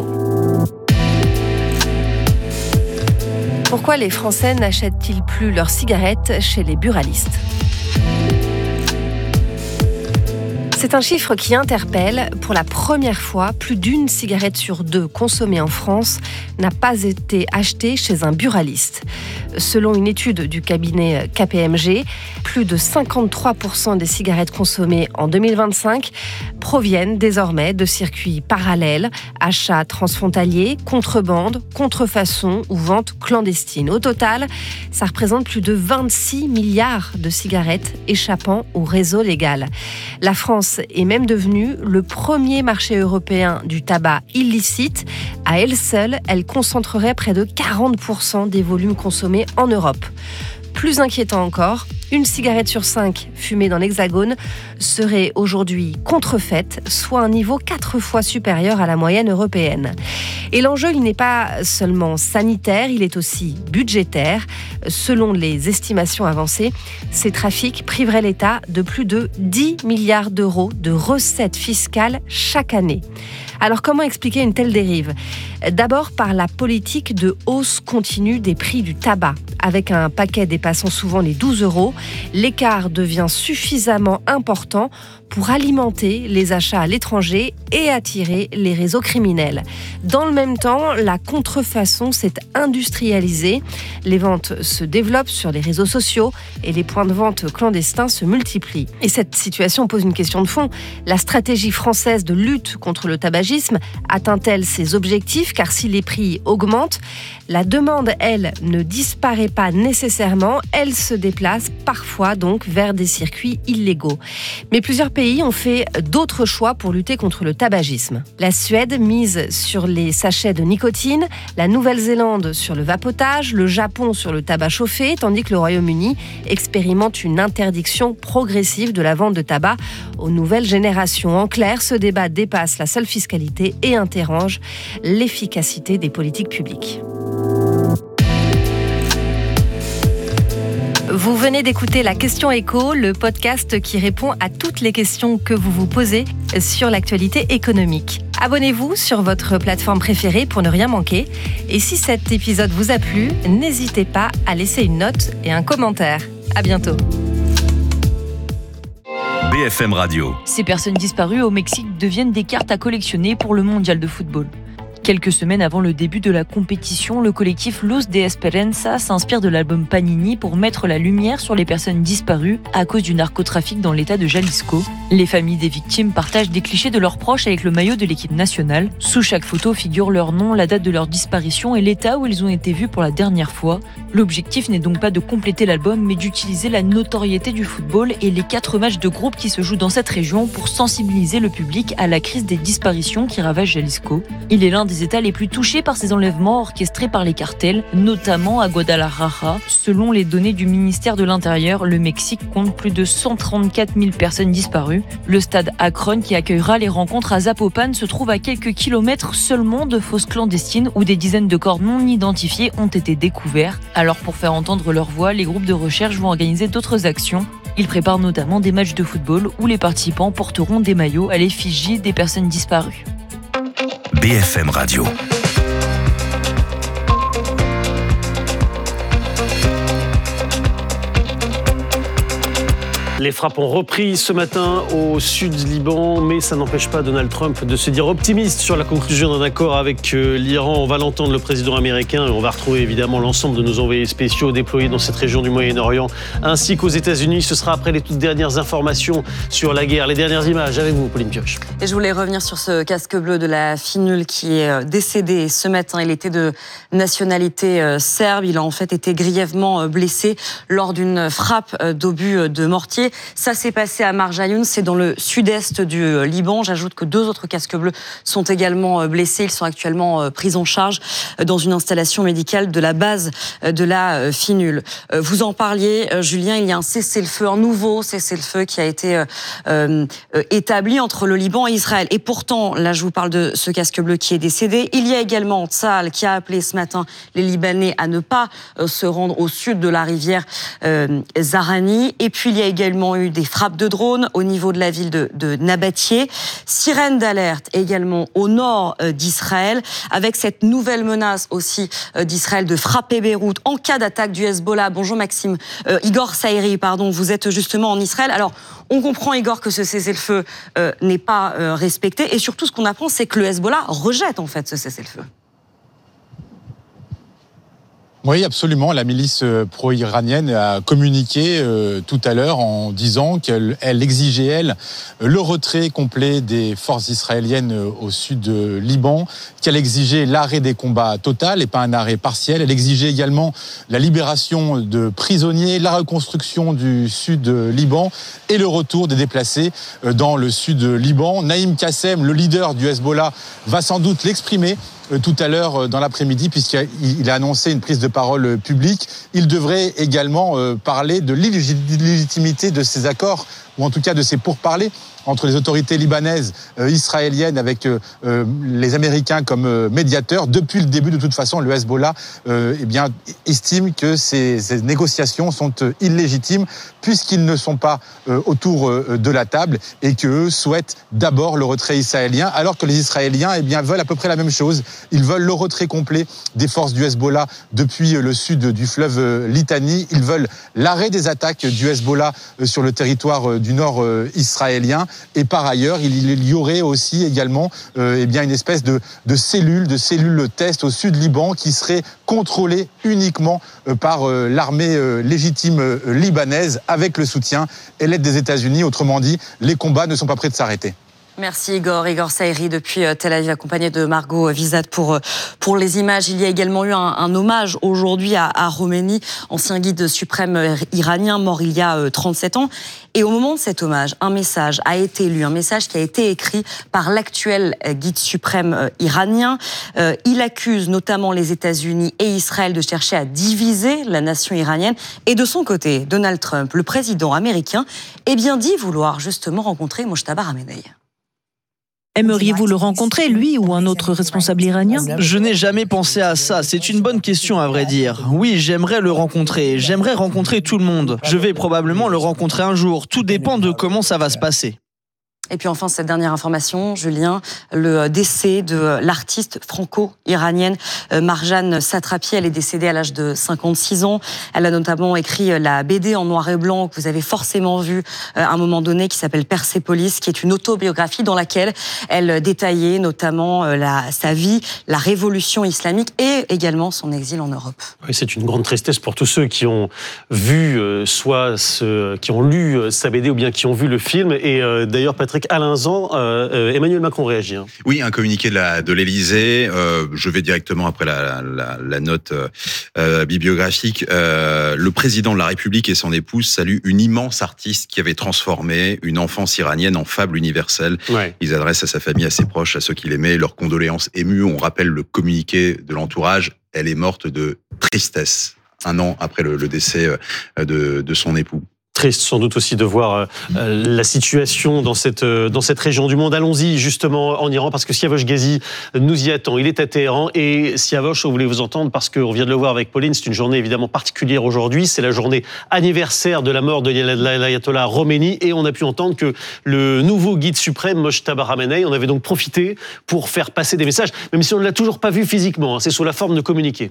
Pourquoi les Français n'achètent-ils plus leurs cigarettes chez les buralistes ? C'est un chiffre qui interpelle. Pour la première fois, plus d'une cigarette sur deux consommée en France n'a pas été achetée chez un buraliste. Selon une étude du cabinet KPMG, plus de 53% des cigarettes consommées en 2025 proviennent désormais de circuits parallèles, achats transfrontaliers, contrebande, contrefaçon ou vente clandestine. Au total, ça représente plus de 26 milliards de cigarettes échappant au réseau légal. La France est même devenue le premier marché européen du tabac illicite. À elle seule, elle concentrerait près de 40% des volumes consommés en Europe. Plus inquiétant encore, une cigarette sur 5 fumée dans l'Hexagone serait aujourd'hui contrefaite, soit un niveau 4 fois supérieur à la moyenne européenne. Et l'enjeu, il n'est pas seulement sanitaire, il est aussi budgétaire. Selon les estimations avancées, ces trafics priveraient l'État de plus de 10 milliards d'euros de recettes fiscales chaque année. Alors comment expliquer une telle dérive ? D'abord par la politique de hausse continue des prix du tabac. Avec un paquet dépassant souvent les 12 €, l'écart devient suffisamment important pour alimenter les achats à l'étranger et attirer les réseaux criminels. Dans le même temps, la contrefaçon s'est industrialisée. Les ventes se développent sur les réseaux sociaux et les points de vente clandestins se multiplient. Et cette situation pose une question de fond. La stratégie française de lutte contre le tabagisme atteint-elle ses objectifs ? Car si les prix augmentent, la demande, elle, ne disparaît pas nécessairement. Elle se déplace parfois donc vers des circuits illégaux. Mais plusieurs pays ont fait d'autres choix pour lutter contre le tabagisme. La Suède mise sur les sachets de nicotine, la Nouvelle-Zélande sur le vapotage, le Japon sur le tabac chauffé, tandis que le Royaume-Uni expérimente une interdiction progressive de la vente de tabac aux nouvelles générations. En clair, ce débat dépasse la seule fiscalité et interroge l'efficacité des politiques publiques. Vous venez d'écouter La Question Écho, le podcast qui répond à toutes les questions que vous vous posez sur l'actualité économique. Abonnez-vous sur votre plateforme préférée pour ne rien manquer. Et si cet épisode vous a plu, n'hésitez pas à laisser une note et un commentaire. À bientôt. BFM Radio. Ces personnes disparues au Mexique deviennent des cartes à collectionner pour le mondial de football. Quelques semaines avant le début de la compétition, le collectif Luz de Esperanza s'inspire de l'album Panini pour mettre la lumière sur les personnes disparues à cause du narcotrafic dans l'état de Jalisco. Les familles des victimes partagent des clichés de leurs proches avec le maillot de l'équipe nationale. Sous chaque photo figure leur nom, la date de leur disparition et l'état où ils ont été vus pour la dernière fois. L'objectif n'est donc pas de compléter l'album, mais d'utiliser la notoriété du football et les 4 matchs de groupe qui se jouent dans cette région pour sensibiliser le public à la crise des disparitions qui ravage Jalisco. Il est l'un des États les plus touchés par ces enlèvements orchestrés par les cartels, notamment à Guadalajara. Selon les données du ministère de l'Intérieur, le Mexique compte plus de 134 000 personnes disparues. Le stade Akron, qui accueillera les rencontres à Zapopan, se trouve à quelques kilomètres seulement de fosses clandestines où des dizaines de corps non identifiés ont été découverts. Alors pour faire entendre leur voix, les groupes de recherche vont organiser d'autres actions. Ils préparent notamment des matchs de football où les participants porteront des maillots à l'effigie des personnes disparues. BFM Radio. Les frappes ont repris ce matin au sud du Liban, mais ça n'empêche pas Donald Trump de se dire optimiste sur la conclusion d'un accord avec l'Iran. On va l'entendre, le président américain, et on va retrouver évidemment l'ensemble de nos envoyés spéciaux déployés dans cette région du Moyen-Orient, ainsi qu'aux États-Unis. Ce sera après les toutes dernières informations sur la guerre, les dernières images avec vous, Pauline Pioche. Et je voulais revenir sur ce casque bleu de la FINUL qui est décédé ce matin. Il était de nationalité serbe. Il a en fait été grièvement blessé lors d'une frappe d'obus de mortier. policiers. Ça s'est passé à Marjayoun, c'est dans le sud-est du Liban. J'ajoute que 2 autres casques bleus sont également blessés. Ils sont actuellement pris en charge dans une installation médicale de la base de la FINUL. Vous en parliez, Julien, il y a un cessez-le-feu, un nouveau cessez-le-feu qui a été établi entre le Liban et Israël. Et pourtant, là je vous parle de ce casque bleu qui est décédé. Il y a également Tsahal qui a appelé ce matin les Libanais à ne pas se rendre au sud de la rivière Zahrani. Et puis il y a également eu des frappes de drones au niveau de la ville de Nabatieh. Sirène d'alerte également au nord d'Israël, avec cette nouvelle menace aussi d'Israël de frapper Beyrouth en cas d'attaque du Hezbollah. Bonjour Maxime. Igor Saïri, pardon, vous êtes justement en Israël. Alors, on comprend, Igor, que ce cessez-le-feu n'est pas respecté. Et surtout, ce qu'on apprend, c'est que le Hezbollah rejette en fait ce cessez-le-feu. Oui, absolument. La milice pro-iranienne a communiqué tout à l'heure en disant qu'elle exigeait, elle, le retrait complet des forces israéliennes au sud de Liban, qu'elle exigeait l'arrêt des combats total et pas un arrêt partiel. Elle exigeait également la libération de prisonniers, la reconstruction du sud Liban et le retour des déplacés dans le sud Liban. Naïm Qassem, le leader du Hezbollah, va sans doute l'exprimer tout à l'heure dans l'après-midi, puisqu'il a annoncé une prise de parole publique. Il devrait également parler de l'illégitimité de ces accords, ou en tout cas de ces pourparlers entre les autorités libanaises, israéliennes, avec les Américains comme médiateurs. Depuis le début, de toute façon, le Hezbollah estime que ces négociations sont illégitimes, puisqu'ils ne sont pas autour de la table, et qu'eux souhaitent d'abord le retrait israélien, alors que les Israéliens veulent à peu près la même chose. Ils veulent le retrait complet des forces du Hezbollah depuis le sud du fleuve Litani. Ils veulent l'arrêt des attaques du Hezbollah sur le territoire du nord israélien. Et par ailleurs, il y aurait aussi également une espèce de cellule test au sud Liban qui serait contrôlée uniquement par l'armée légitime libanaise, avec le soutien et l'aide des États-Unis. Autrement dit, les combats ne sont pas prêts de s'arrêter. Merci Igor Saïri depuis Tel Aviv, accompagné de Margot Vizat pour les images. Il y a également eu un hommage aujourd'hui à Khomeini, ancien guide suprême iranien, mort il y a 37 ans. Et au moment de cet hommage, un message a été lu, un message qui a été écrit par l'actuel guide suprême iranien. Il accuse notamment les États-Unis et Israël de chercher à diviser la nation iranienne. Et de son côté, Donald Trump, le président américain, dit vouloir justement rencontrer Mojtaba Khamenei. Aimeriez-vous le rencontrer, lui ou un autre responsable iranien ? Je n'ai jamais pensé à ça. C'est une bonne question, à vrai dire. Oui, j'aimerais le rencontrer. J'aimerais rencontrer tout le monde. Je vais probablement le rencontrer un jour. Tout dépend de comment ça va se passer. Et puis enfin, cette dernière information, Julien, le décès de l'artiste franco-iranienne Marjane Satrapi. Elle est décédée à l'âge de 56 ans. Elle a notamment écrit la BD en noir et blanc que vous avez forcément vu à un moment donné, qui s'appelle Persépolis, qui est une autobiographie dans laquelle elle détaillait notamment sa vie, la révolution islamique et également son exil en Europe. Oui, c'est une grande tristesse pour tous ceux qui ont vu, qui ont lu sa BD ou bien qui ont vu le film. Et d'ailleurs, Patrick, à l'instant, Emmanuel Macron réagit. Oui, un communiqué de l'Élysée. Je vais directement après la note bibliographique. Le président de la République et son épouse saluent une immense artiste qui avait transformé une enfance iranienne en fable universelle. Ouais. Ils adressent à sa famille, à ses proches, à ceux qu'il aimait, leurs condoléances émues. On rappelle le communiqué de l'entourage. Elle est morte de tristesse, 1 an après le décès de son époux. Triste sans doute aussi de voir la situation dans cette région du monde. Allons-y justement en Iran, parce que Siavosh Ghazi nous y attend. Il est à Téhéran et Siavosh, on voulait vous entendre parce qu'on vient de le voir avec Pauline, c'est une journée évidemment particulière aujourd'hui. C'est la journée anniversaire de la mort de l'ayatollah Khomeini et on a pu entendre que le nouveau guide suprême, Mojtaba Khamenei, on avait donc profité pour faire passer des messages, même si on ne l'a toujours pas vu physiquement, c'est sous la forme de communiqué.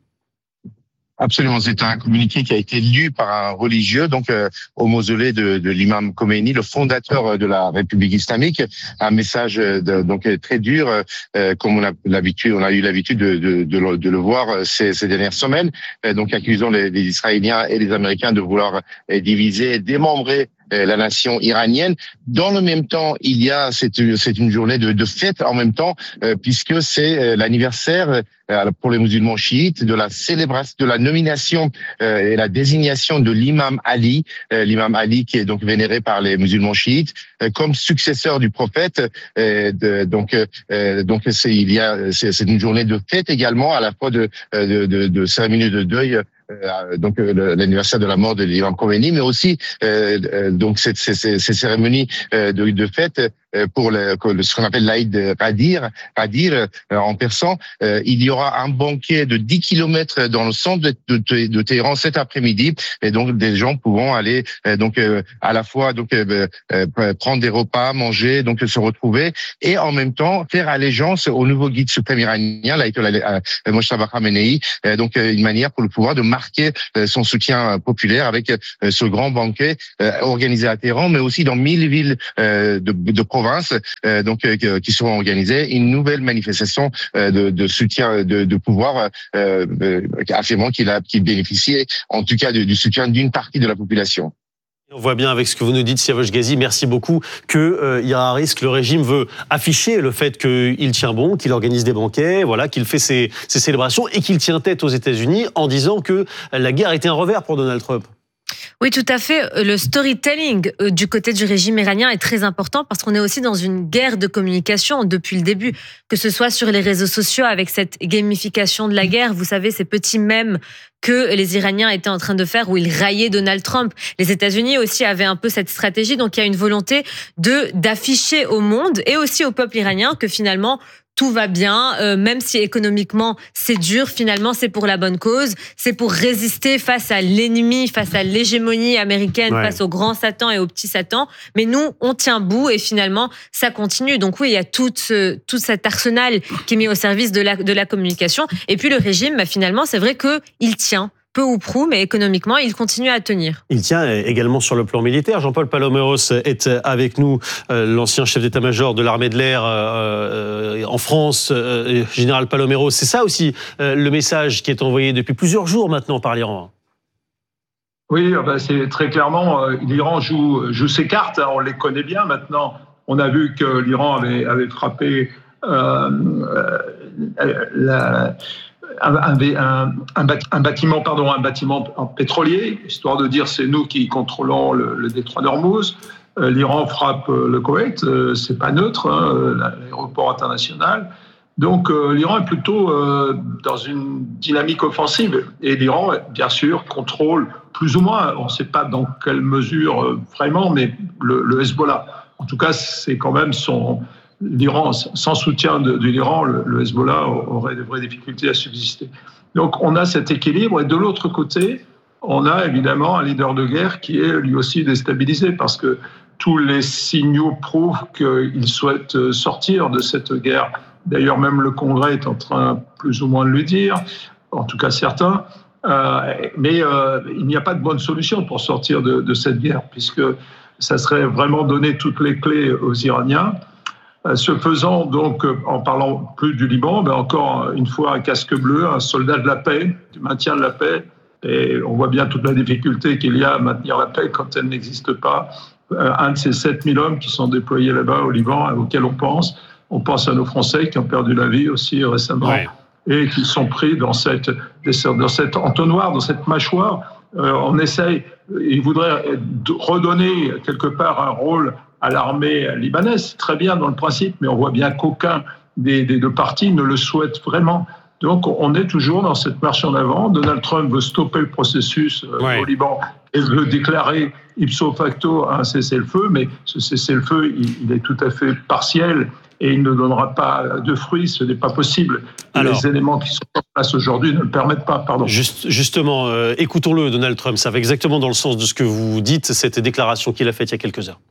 Absolument, c'est un communiqué qui a été lu par un religieux, donc au mausolée de l'imam Khomeini, le fondateur de la République islamique. Un message donc très dur, comme on a eu l'habitude de le voir ces dernières semaines. Donc accusant les Israéliens et les Américains de vouloir diviser, démembrer la nation iranienne. Dans le même temps, c'est une journée de fête en même temps, puisque c'est l'anniversaire pour les musulmans chiites de la célébration, de la nomination et la désignation de l'imam Ali qui est donc vénéré par les musulmans chiites comme successeur du prophète. Donc c'est une journée de fête également, à la fois de cérémonie de deuil. Donc l'anniversaire de la mort de l'imam Khomeini, mais aussi donc ces cérémonies de fête pour ce qu'on appelle l'Aïd Qadir en persan. Il y aura un banquet de 10 kilomètres dans le centre de Téhéran cet après-midi, et donc des gens pourront aller à la fois prendre des repas, manger, donc se retrouver, et en même temps faire allégeance au nouveau guide suprême iranien, l'Ayatollah Mojtaba Khamenei, donc une manière pour le pouvoir de marquer son soutien populaire avec ce grand banquet organisé à Téhéran, mais aussi dans 1000 villes de province qui seront organisées, une nouvelle manifestation de soutien de pouvoir affirmant qu'il bénéficie en tout cas du soutien d'une partie de la population. On voit bien avec ce que vous nous dites, Siavosh Ghazi, merci beaucoup, qu'il y a un risque. Le régime veut afficher le fait qu'il tient bon, qu'il organise des banquets, voilà, qu'il fait ses célébrations et qu'il tient tête aux États-Unis en disant que la guerre était un revers pour Donald Trump. Oui, tout à fait. Le storytelling du côté du régime iranien est très important parce qu'on est aussi dans une guerre de communication depuis le début, que ce soit sur les réseaux sociaux avec cette gamification de la guerre. Vous savez, ces petits mèmes que les Iraniens étaient en train de faire où ils raillaient Donald Trump. Les États-Unis aussi avaient un peu cette stratégie. Donc, il y a une volonté d'afficher au monde et aussi au peuple iranien que finalement, tout va bien, même si économiquement c'est dur, finalement c'est pour la bonne cause, c'est pour résister face à l'ennemi, face à l'hégémonie américaine, face au grand Satan et au petit Satan. Mais nous, on tient bout et finalement ça continue. Donc oui, il y a tout cet arsenal qui est mis au service de la communication. Et puis le régime, finalement, c'est vrai qu'il tient. Peu ou prou, mais économiquement, il continue à tenir. Il tient également sur le plan militaire. Jean-Paul Paloméros est avec nous, l'ancien chef d'état-major de l'armée de l'air en France, général Paloméros. C'est ça aussi le message qui est envoyé depuis plusieurs jours maintenant par l'Iran. Oui, c'est très clairement, l'Iran joue ses cartes, on les connaît bien maintenant. On a vu que l'Iran avait frappé un bâtiment pétrolier, histoire de dire c'est nous qui contrôlons le détroit d'Ormuz. L'Iran frappe le Koweït, c'est pas neutre, l'aéroport international. Donc l'Iran est plutôt dans une dynamique offensive. Et l'Iran, bien sûr, contrôle plus ou moins, on ne sait pas dans quelle mesure vraiment, mais le Hezbollah. En tout cas, c'est quand même l'Iran, sans soutien de l'Iran, le Hezbollah aurait de vraies difficultés à subsister. Donc on a cet équilibre. Et de l'autre côté, on a évidemment un leader de guerre qui est lui aussi déstabilisé parce que tous les signaux prouvent qu'il souhaite sortir de cette guerre. D'ailleurs, même le Congrès est en train plus ou moins de le dire, en tout cas certains. Mais il n'y a pas de bonne solution pour sortir de cette guerre, puisque ça serait vraiment donner toutes les clés aux Iraniens. Ce faisant, donc, en parlant plus du Liban, encore une fois un casque bleu, un soldat de la paix, du maintien de la paix. Et on voit bien toute la difficulté qu'il y a à maintenir la paix quand elle n'existe pas. Un de ces 7000 hommes qui sont déployés là-bas au Liban, auxquels on pense. On pense à nos Français qui ont perdu la vie aussi récemment et qui sont pris dans cet entonnoir, dans cette mâchoire. On essaye, ils voudraient redonner quelque part un rôle à l'armée libanaise, très bien dans le principe, mais on voit bien qu'aucun des deux partis ne le souhaite vraiment. Donc on est toujours dans cette marche en avant. Donald Trump veut stopper le processus au Liban et veut déclarer ipso facto un cessez-le-feu, mais ce cessez-le-feu, il est tout à fait partiel et il ne donnera pas de fruits, ce n'est pas possible. Les éléments qui sont en place aujourd'hui ne le permettent pas. Justement, écoutons-le, Donald Trump, ça va exactement dans le sens de ce que vous dites, cette déclaration qu'il a faite il y a quelques heures.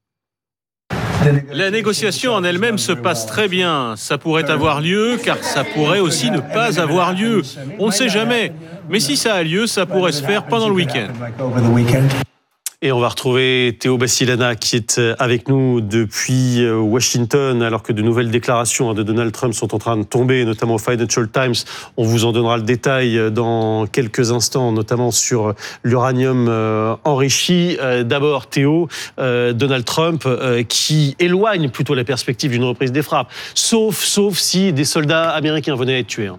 La négociation en elle-même se passe très bien. Ça pourrait avoir lieu, car ça pourrait aussi ne pas avoir lieu. On ne sait jamais. Mais si ça a lieu, ça pourrait se faire pendant le week-end. Et on va retrouver Théo Bassilana qui est avec nous depuis Washington, alors que de nouvelles déclarations de Donald Trump sont en train de tomber, notamment au Financial Times. On vous en donnera le détail dans quelques instants, notamment sur l'uranium enrichi. D'abord, Théo, Donald Trump qui éloigne plutôt la perspective d'une reprise des frappes, sauf si des soldats américains venaient à être tués.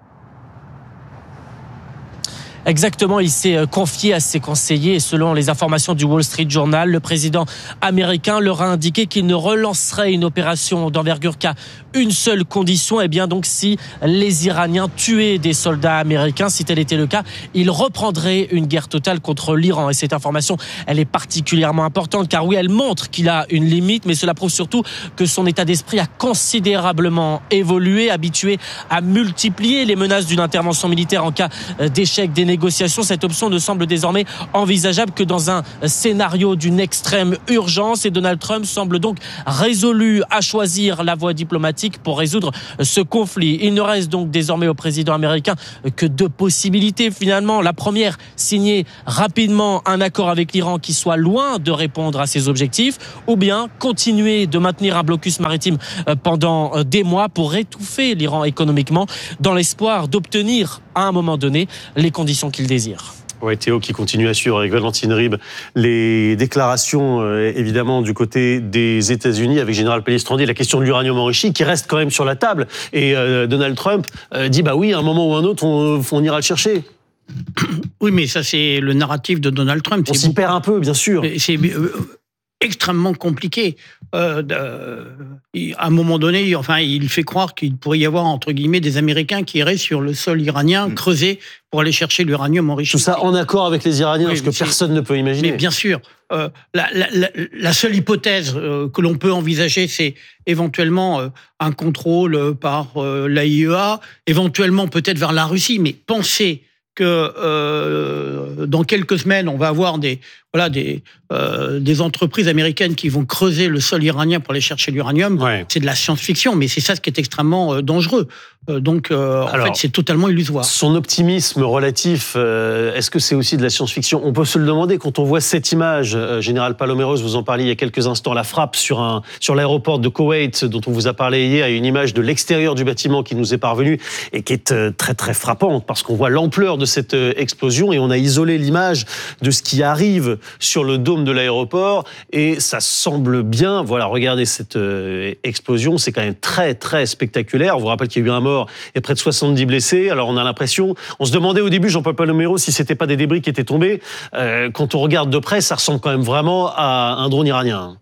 Exactement, il s'est confié à ses conseillers et selon les informations du Wall Street Journal, le président américain leur a indiqué qu'il ne relancerait une opération d'envergure qu'à une seule condition, et bien donc si les Iraniens tuaient des soldats américains, si tel était le cas, il reprendrait une guerre totale contre l'Iran. Et cette information, elle est particulièrement importante car oui, elle montre qu'il a une limite, mais cela prouve surtout que son état d'esprit a considérablement évolué, habitué à multiplier les menaces d'une intervention militaire en cas d'échec des négociations. Cette option ne semble désormais envisageable que dans un scénario d'une extrême urgence et Donald Trump semble donc résolu à choisir la voie diplomatique pour résoudre ce conflit. Il ne reste donc désormais au président américain que deux possibilités finalement. La première, signer rapidement un accord avec l'Iran qui soit loin de répondre à ses objectifs, ou bien continuer de maintenir un blocus maritime pendant des mois pour étouffer l'Iran économiquement dans l'espoir d'obtenir à un moment donné les conditions qu'il désire. Ouais, Théo qui continue à suivre avec Valentine Ribes les déclarations évidemment du côté des États-Unis avec Général Pellistrandi, la question de l'uranium enrichi qui reste quand même sur la table et Donald Trump dit bah oui, à un moment ou un autre on ira le chercher. Oui, mais ça c'est le narratif de Donald Trump. On s'y perd un peu, bien sûr. C'est extrêmement compliqué. À un moment donné, enfin, il fait croire qu'il pourrait y avoir, entre guillemets, des Américains qui iraient sur le sol iranien, creuser pour aller chercher l'uranium enrichi. Tout ça en accord avec les Iraniens, oui, ce que personne ne peut imaginer. Mais bien sûr, la seule hypothèse que l'on peut envisager, c'est éventuellement un contrôle par l'AIEA, éventuellement peut-être vers la Russie, mais penser que dans quelques semaines, on va avoir des entreprises américaines qui vont creuser le sol iranien pour aller chercher l'uranium. Ouais. C'est de la science-fiction, mais c'est ça ce qui est extrêmement dangereux. Donc, en fait, c'est totalement illusoire. Son optimisme relatif, est-ce que c'est aussi de la science-fiction ? On peut se le demander quand on voit cette image. Général Paloméros, vous en parliez il y a quelques instants, la frappe sur l'aéroport de Koweït, dont on vous a parlé hier, une image de l'extérieur du bâtiment qui nous est parvenue et qui est très, très frappante parce qu'on voit l'ampleur de cette explosion et on a isolé l'image de ce qui arrive sur le dôme de l'aéroport et ça semble bien, voilà, regardez cette explosion, c'est quand même très, très spectaculaire. On vous rappelle qu'il y a eu un mort et près de 70 blessés. Alors on a l'impression, on se demandait au début, Jean-Paul Paloméros, si c'était pas des débris qui étaient tombés. Quand on regarde de près, ça ressemble quand même vraiment à un drone iranien.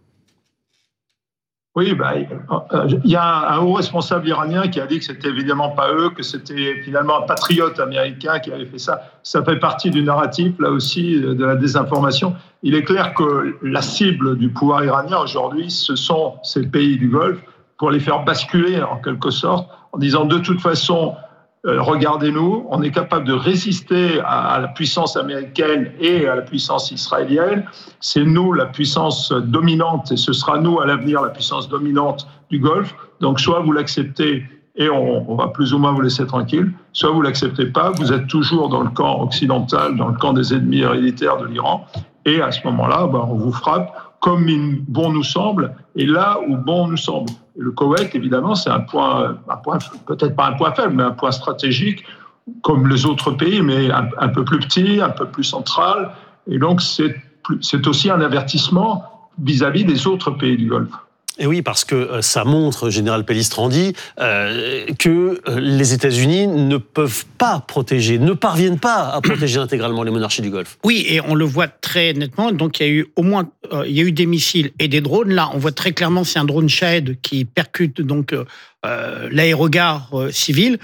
Oui, il y a un haut responsable iranien qui a dit que c'était évidemment pas eux, que c'était finalement un patriote américain qui avait fait ça. Ça fait partie du narratif, là aussi, de la désinformation. Il est clair que la cible du pouvoir iranien aujourd'hui, ce sont ces pays du Golfe, pour les faire basculer en quelque sorte, en disant de toute façon, regardez-nous, on est capable de résister à la puissance américaine et à la puissance israélienne. C'est nous la puissance dominante et ce sera nous à l'avenir la puissance dominante du Golfe. Donc soit vous l'acceptez et on va plus ou moins vous laisser tranquille, soit vous l'acceptez pas, vous êtes toujours dans le camp occidental, dans le camp des ennemis héréditaires de l'Iran. Et à ce moment-là, on vous frappe comme bon nous semble, et là où bon nous semble. Et le Koweït, évidemment, c'est un point, peut-être pas un point faible, mais un point stratégique, comme les autres pays, mais un peu plus petit, un peu plus central. Et donc, c'est aussi un avertissement vis-à-vis des autres pays du Golfe. Et oui, parce que ça montre, Général Pellistrandi, que les États-Unis ne peuvent pas protéger, ne parviennent pas à protéger intégralement les monarchies du Golfe. Oui, et on le voit très nettement. Donc, il y a eu au moins, il y a eu des missiles et des drones. Là, on voit très clairement, c'est un drone Shahed qui percute donc l'aérogare civil.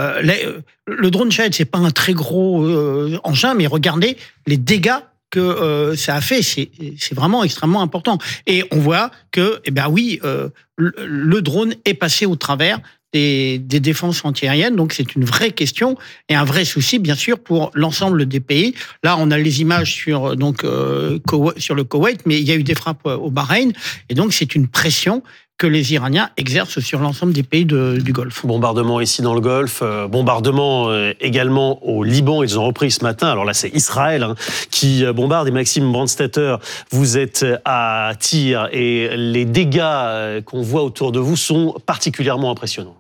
Le drone Shahed, c'est pas un très gros engin, mais regardez les dégâts que ça a fait, c'est vraiment extrêmement important. Et on voit que, le drone est passé au travers des défenses antiaériennes, donc c'est une vraie question et un vrai souci, bien sûr, pour l'ensemble des pays. Là, on a les images sur le Koweït, mais il y a eu des frappes au Bahreïn, et donc c'est une pression que les Iraniens exercent sur l'ensemble des pays du Golfe. Bombardement ici dans le Golfe, bombardement également au Liban, ils ont repris ce matin. Alors là, c'est Israël qui bombarde. Et Maxime Brandstetter, vous êtes à Tyr et les dégâts qu'on voit autour de vous sont particulièrement impressionnants.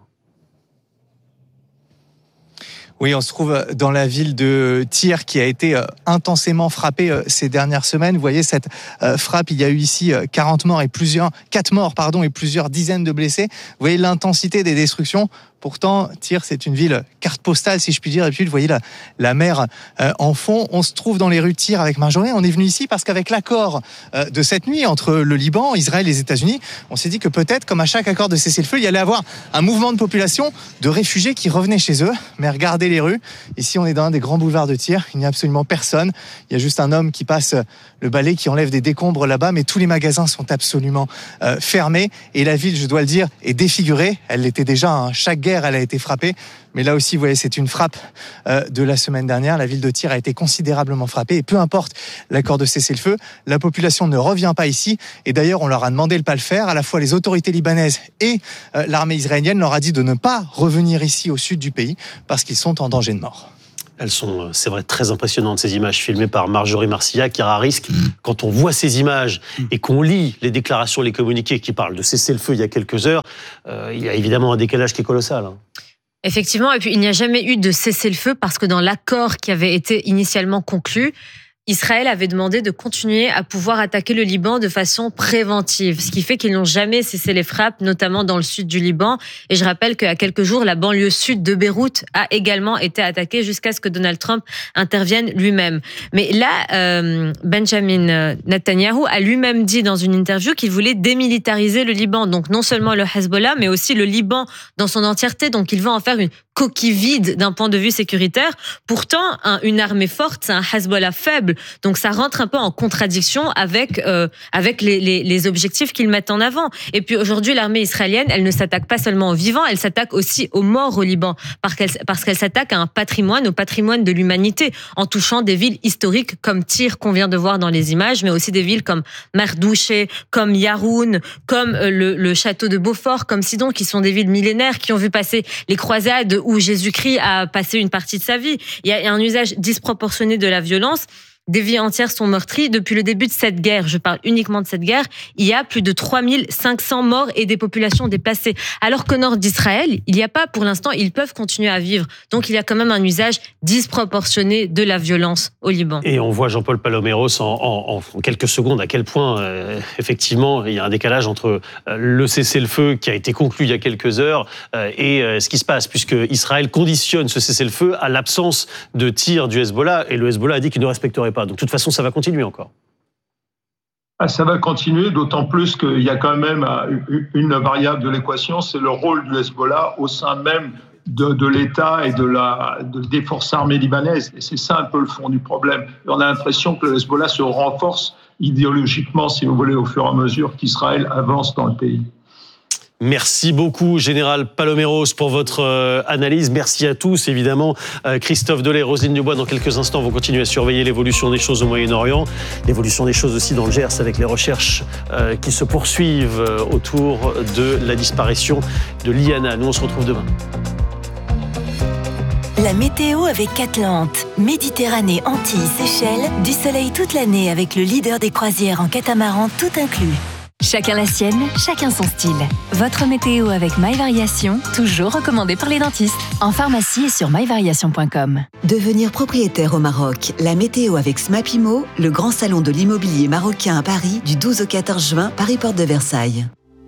Oui, on se trouve dans la ville de Tyr qui a été intensément frappée ces dernières semaines. Vous voyez cette frappe, il y a eu ici 4 morts et plusieurs dizaines de blessés. Vous voyez l'intensité des destructions. Pourtant, Tyr, c'est une ville carte postale, si je puis dire. Et puis, vous voyez la mer en fond. On se trouve dans les rues de Tyr avec Marjorie. On est venu ici parce qu'avec l'accord de cette nuit entre le Liban, Israël et les États-Unis, on s'est dit que peut-être, comme à chaque accord de cessez-le-feu, il y allait avoir un mouvement de population de réfugiés qui revenaient chez eux. Mais regardez les rues. Ici, on est dans un des grands boulevards de Tyr. Il n'y a absolument personne. Il y a juste un homme qui passe le balai, qui enlève des décombres là-bas. Mais tous les magasins sont absolument fermés. Et la ville, je dois le dire, est défigurée. Elle l'était déjà. Chaque guerre, elle a été frappée. Mais là aussi, vous voyez, c'est une frappe de la semaine dernière. La ville de Tyr a été considérablement frappée. Et peu importe l'accord de cessez-le-feu, la population ne revient pas ici. Et d'ailleurs, on leur a demandé de ne pas le faire. À la fois les autorités libanaises et l'armée israélienne leur a dit de ne pas revenir ici au sud du pays parce qu'ils sont en danger de mort. Elles sont, c'est vrai, très impressionnantes, ces images filmées par Marjorie Marcillac, qui à risque. Quand on voit ces images et qu'on lit les déclarations, les communiqués qui parlent de cessez-le-feu il y a quelques heures, il y a évidemment un décalage qui est colossal. Effectivement, et puis il n'y a jamais eu de cessez-le-feu parce que dans l'accord qui avait été initialement conclu, Israël avait demandé de continuer à pouvoir attaquer le Liban de façon préventive, ce qui fait qu'ils n'ont jamais cessé les frappes, notamment dans le sud du Liban. Et je rappelle qu'à quelques jours, la banlieue sud de Beyrouth a également été attaquée jusqu'à ce que Donald Trump intervienne lui-même. Mais là, Benjamin Netanyahou a lui-même dit dans une interview qu'il voulait démilitariser le Liban. Donc non seulement le Hezbollah, mais aussi le Liban dans son entièreté. Donc il veut en faire une coquille vide d'un point de vue sécuritaire. Pourtant, une armée forte, c'est un Hezbollah faible. Donc ça rentre un peu en contradiction avec les objectifs qu'ils mettent en avant. Et puis aujourd'hui, l'armée israélienne, elle ne s'attaque pas seulement aux vivants, elle s'attaque aussi aux morts au Liban, parce qu'elle s'attaque à un patrimoine, au patrimoine de l'humanité, en touchant des villes historiques comme Tyr, qu'on vient de voir dans les images, mais aussi des villes comme Mardouché, comme Yaroun, comme le château de Beaufort, comme Sidon, qui sont des villes millénaires, qui ont vu passer les croisades où Jésus-Christ a passé une partie de sa vie. Il y a un usage disproportionné de la violence. Des vies entières sont meurtries depuis le début de cette guerre. Je parle uniquement de cette guerre. Il y a plus de 3500 morts et des populations déplacées. Alors qu'au nord d'Israël, il n'y a pas, pour l'instant, ils peuvent continuer à vivre. Donc il y a quand même un usage disproportionné de la violence au Liban. Et on voit Jean-Paul Paloméros en quelques secondes à quel point, effectivement, il y a un décalage entre le cessez-le-feu qui a été conclu il y a quelques heures et ce qui se passe, puisque Israël conditionne ce cessez-le-feu à l'absence de tir du Hezbollah, et le Hezbollah a dit qu'il ne respecterait pas. Donc de toute façon, ça va continuer encore. Ça va continuer, d'autant plus qu'il y a quand même une variable de l'équation, c'est le rôle du Hezbollah au sein même de l'État et des forces armées libanaises. Et c'est ça un peu le fond du problème. Et on a l'impression que le Hezbollah se renforce idéologiquement, si vous voulez, au fur et à mesure qu'Israël avance dans le pays. Merci beaucoup, Général Paloméros, pour votre analyse. Merci à tous, évidemment. Christophe Delay, Roselyne Dubois, dans quelques instants, vont continuer à surveiller l'évolution des choses au Moyen-Orient, l'évolution des choses aussi dans le Gers, avec les recherches qui se poursuivent autour de la disparition de Liana. Nous, on se retrouve demain. La météo avec Atlante. Méditerranée, Antilles, Seychelles, du soleil toute l'année avec le leader des croisières en catamaran tout inclus. Chacun la sienne, chacun son style. Votre météo avec MyVariation, toujours recommandé par les dentistes. En pharmacie et sur myvariation.com. Devenir propriétaire au Maroc. La météo avec Smapimo, le grand salon de l'immobilier marocain à Paris, du 12 au 14 juin, Paris Porte de Versailles.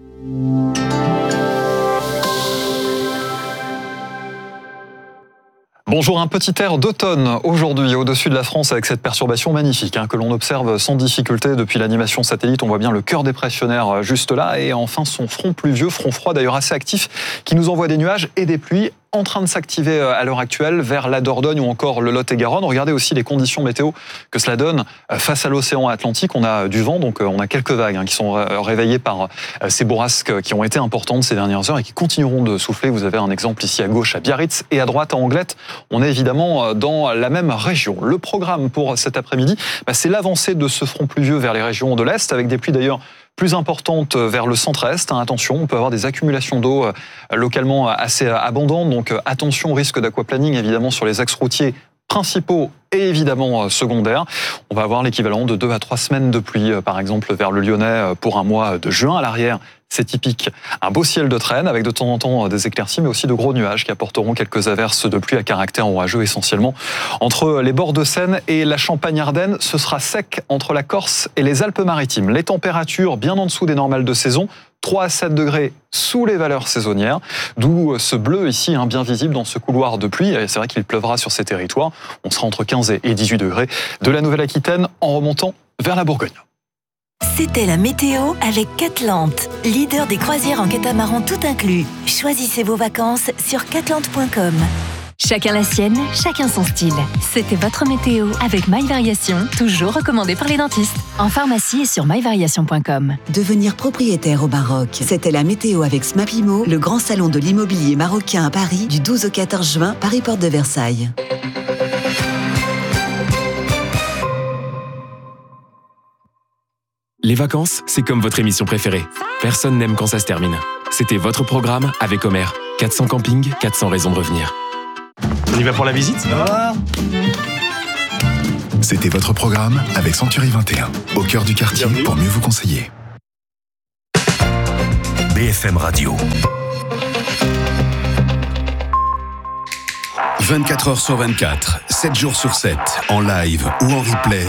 Bonjour, un petit air d'automne aujourd'hui au-dessus de la France avec cette perturbation magnifique que l'on observe sans difficulté depuis l'animation satellite. On voit bien le cœur dépressionnaire juste là et enfin son front pluvieux, front froid d'ailleurs assez actif qui nous envoie des nuages et des pluies en train de s'activer à l'heure actuelle vers la Dordogne ou encore le Lot-et-Garonne. Regardez aussi les conditions météo que cela donne face à l'océan Atlantique. On a du vent, donc on a quelques vagues qui sont réveillées par ces bourrasques qui ont été importantes ces dernières heures et qui continueront de souffler. Vous avez un exemple ici à gauche à Biarritz et à droite à Anglette. On est évidemment dans la même région. Le programme pour cet après-midi, c'est l'avancée de ce front pluvieux vers les régions de l'Est avec des pluies d'ailleurs plus importante vers le centre-est. Attention, on peut avoir des accumulations d'eau localement assez abondantes. Donc attention au risque d'aquaplaning évidemment sur les axes routiers principaux et évidemment secondaires. On va avoir l'équivalent de 2 à 3 semaines de pluie, par exemple vers le Lyonnais pour un mois de juin. À l'arrière, c'est typique, un beau ciel de traîne avec de temps en temps des éclaircies, mais aussi de gros nuages qui apporteront quelques averses de pluie à caractère orageux essentiellement entre les bords de Seine et la Champagne-Ardenne. Ce sera sec entre la Corse et les Alpes-Maritimes. Les températures bien en dessous des normales de saison, 3 à 7 degrés sous les valeurs saisonnières, d'où ce bleu ici, bien visible dans ce couloir de pluie. Et c'est vrai qu'il pleuvra sur ces territoires. On sera entre 15 et 18 degrés de la Nouvelle-Aquitaine en remontant vers la Bourgogne. C'était la météo avec Catlante, leader des croisières en catamaran tout inclus. Choisissez vos vacances sur catlante.com. Chacun la sienne, chacun son style. C'était votre météo avec My Variation, toujours recommandé par les dentistes. En pharmacie et sur myvariation.com. Devenir propriétaire au Maroc. C'était la météo avec Smapimo, le grand salon de l'immobilier marocain à Paris, du 12 au 14 juin, Paris Porte de Versailles. Les vacances, c'est comme votre émission préférée. Personne n'aime quand ça se termine. C'était votre programme avec Homer. 400 campings, 400 raisons de revenir. On y va pour la visite ? C'était votre programme avec Century 21, au cœur du quartier. Bienvenue. Pour mieux vous conseiller. BFM Radio. 24 heures sur 24, 7 jours sur 7, en live ou en replay.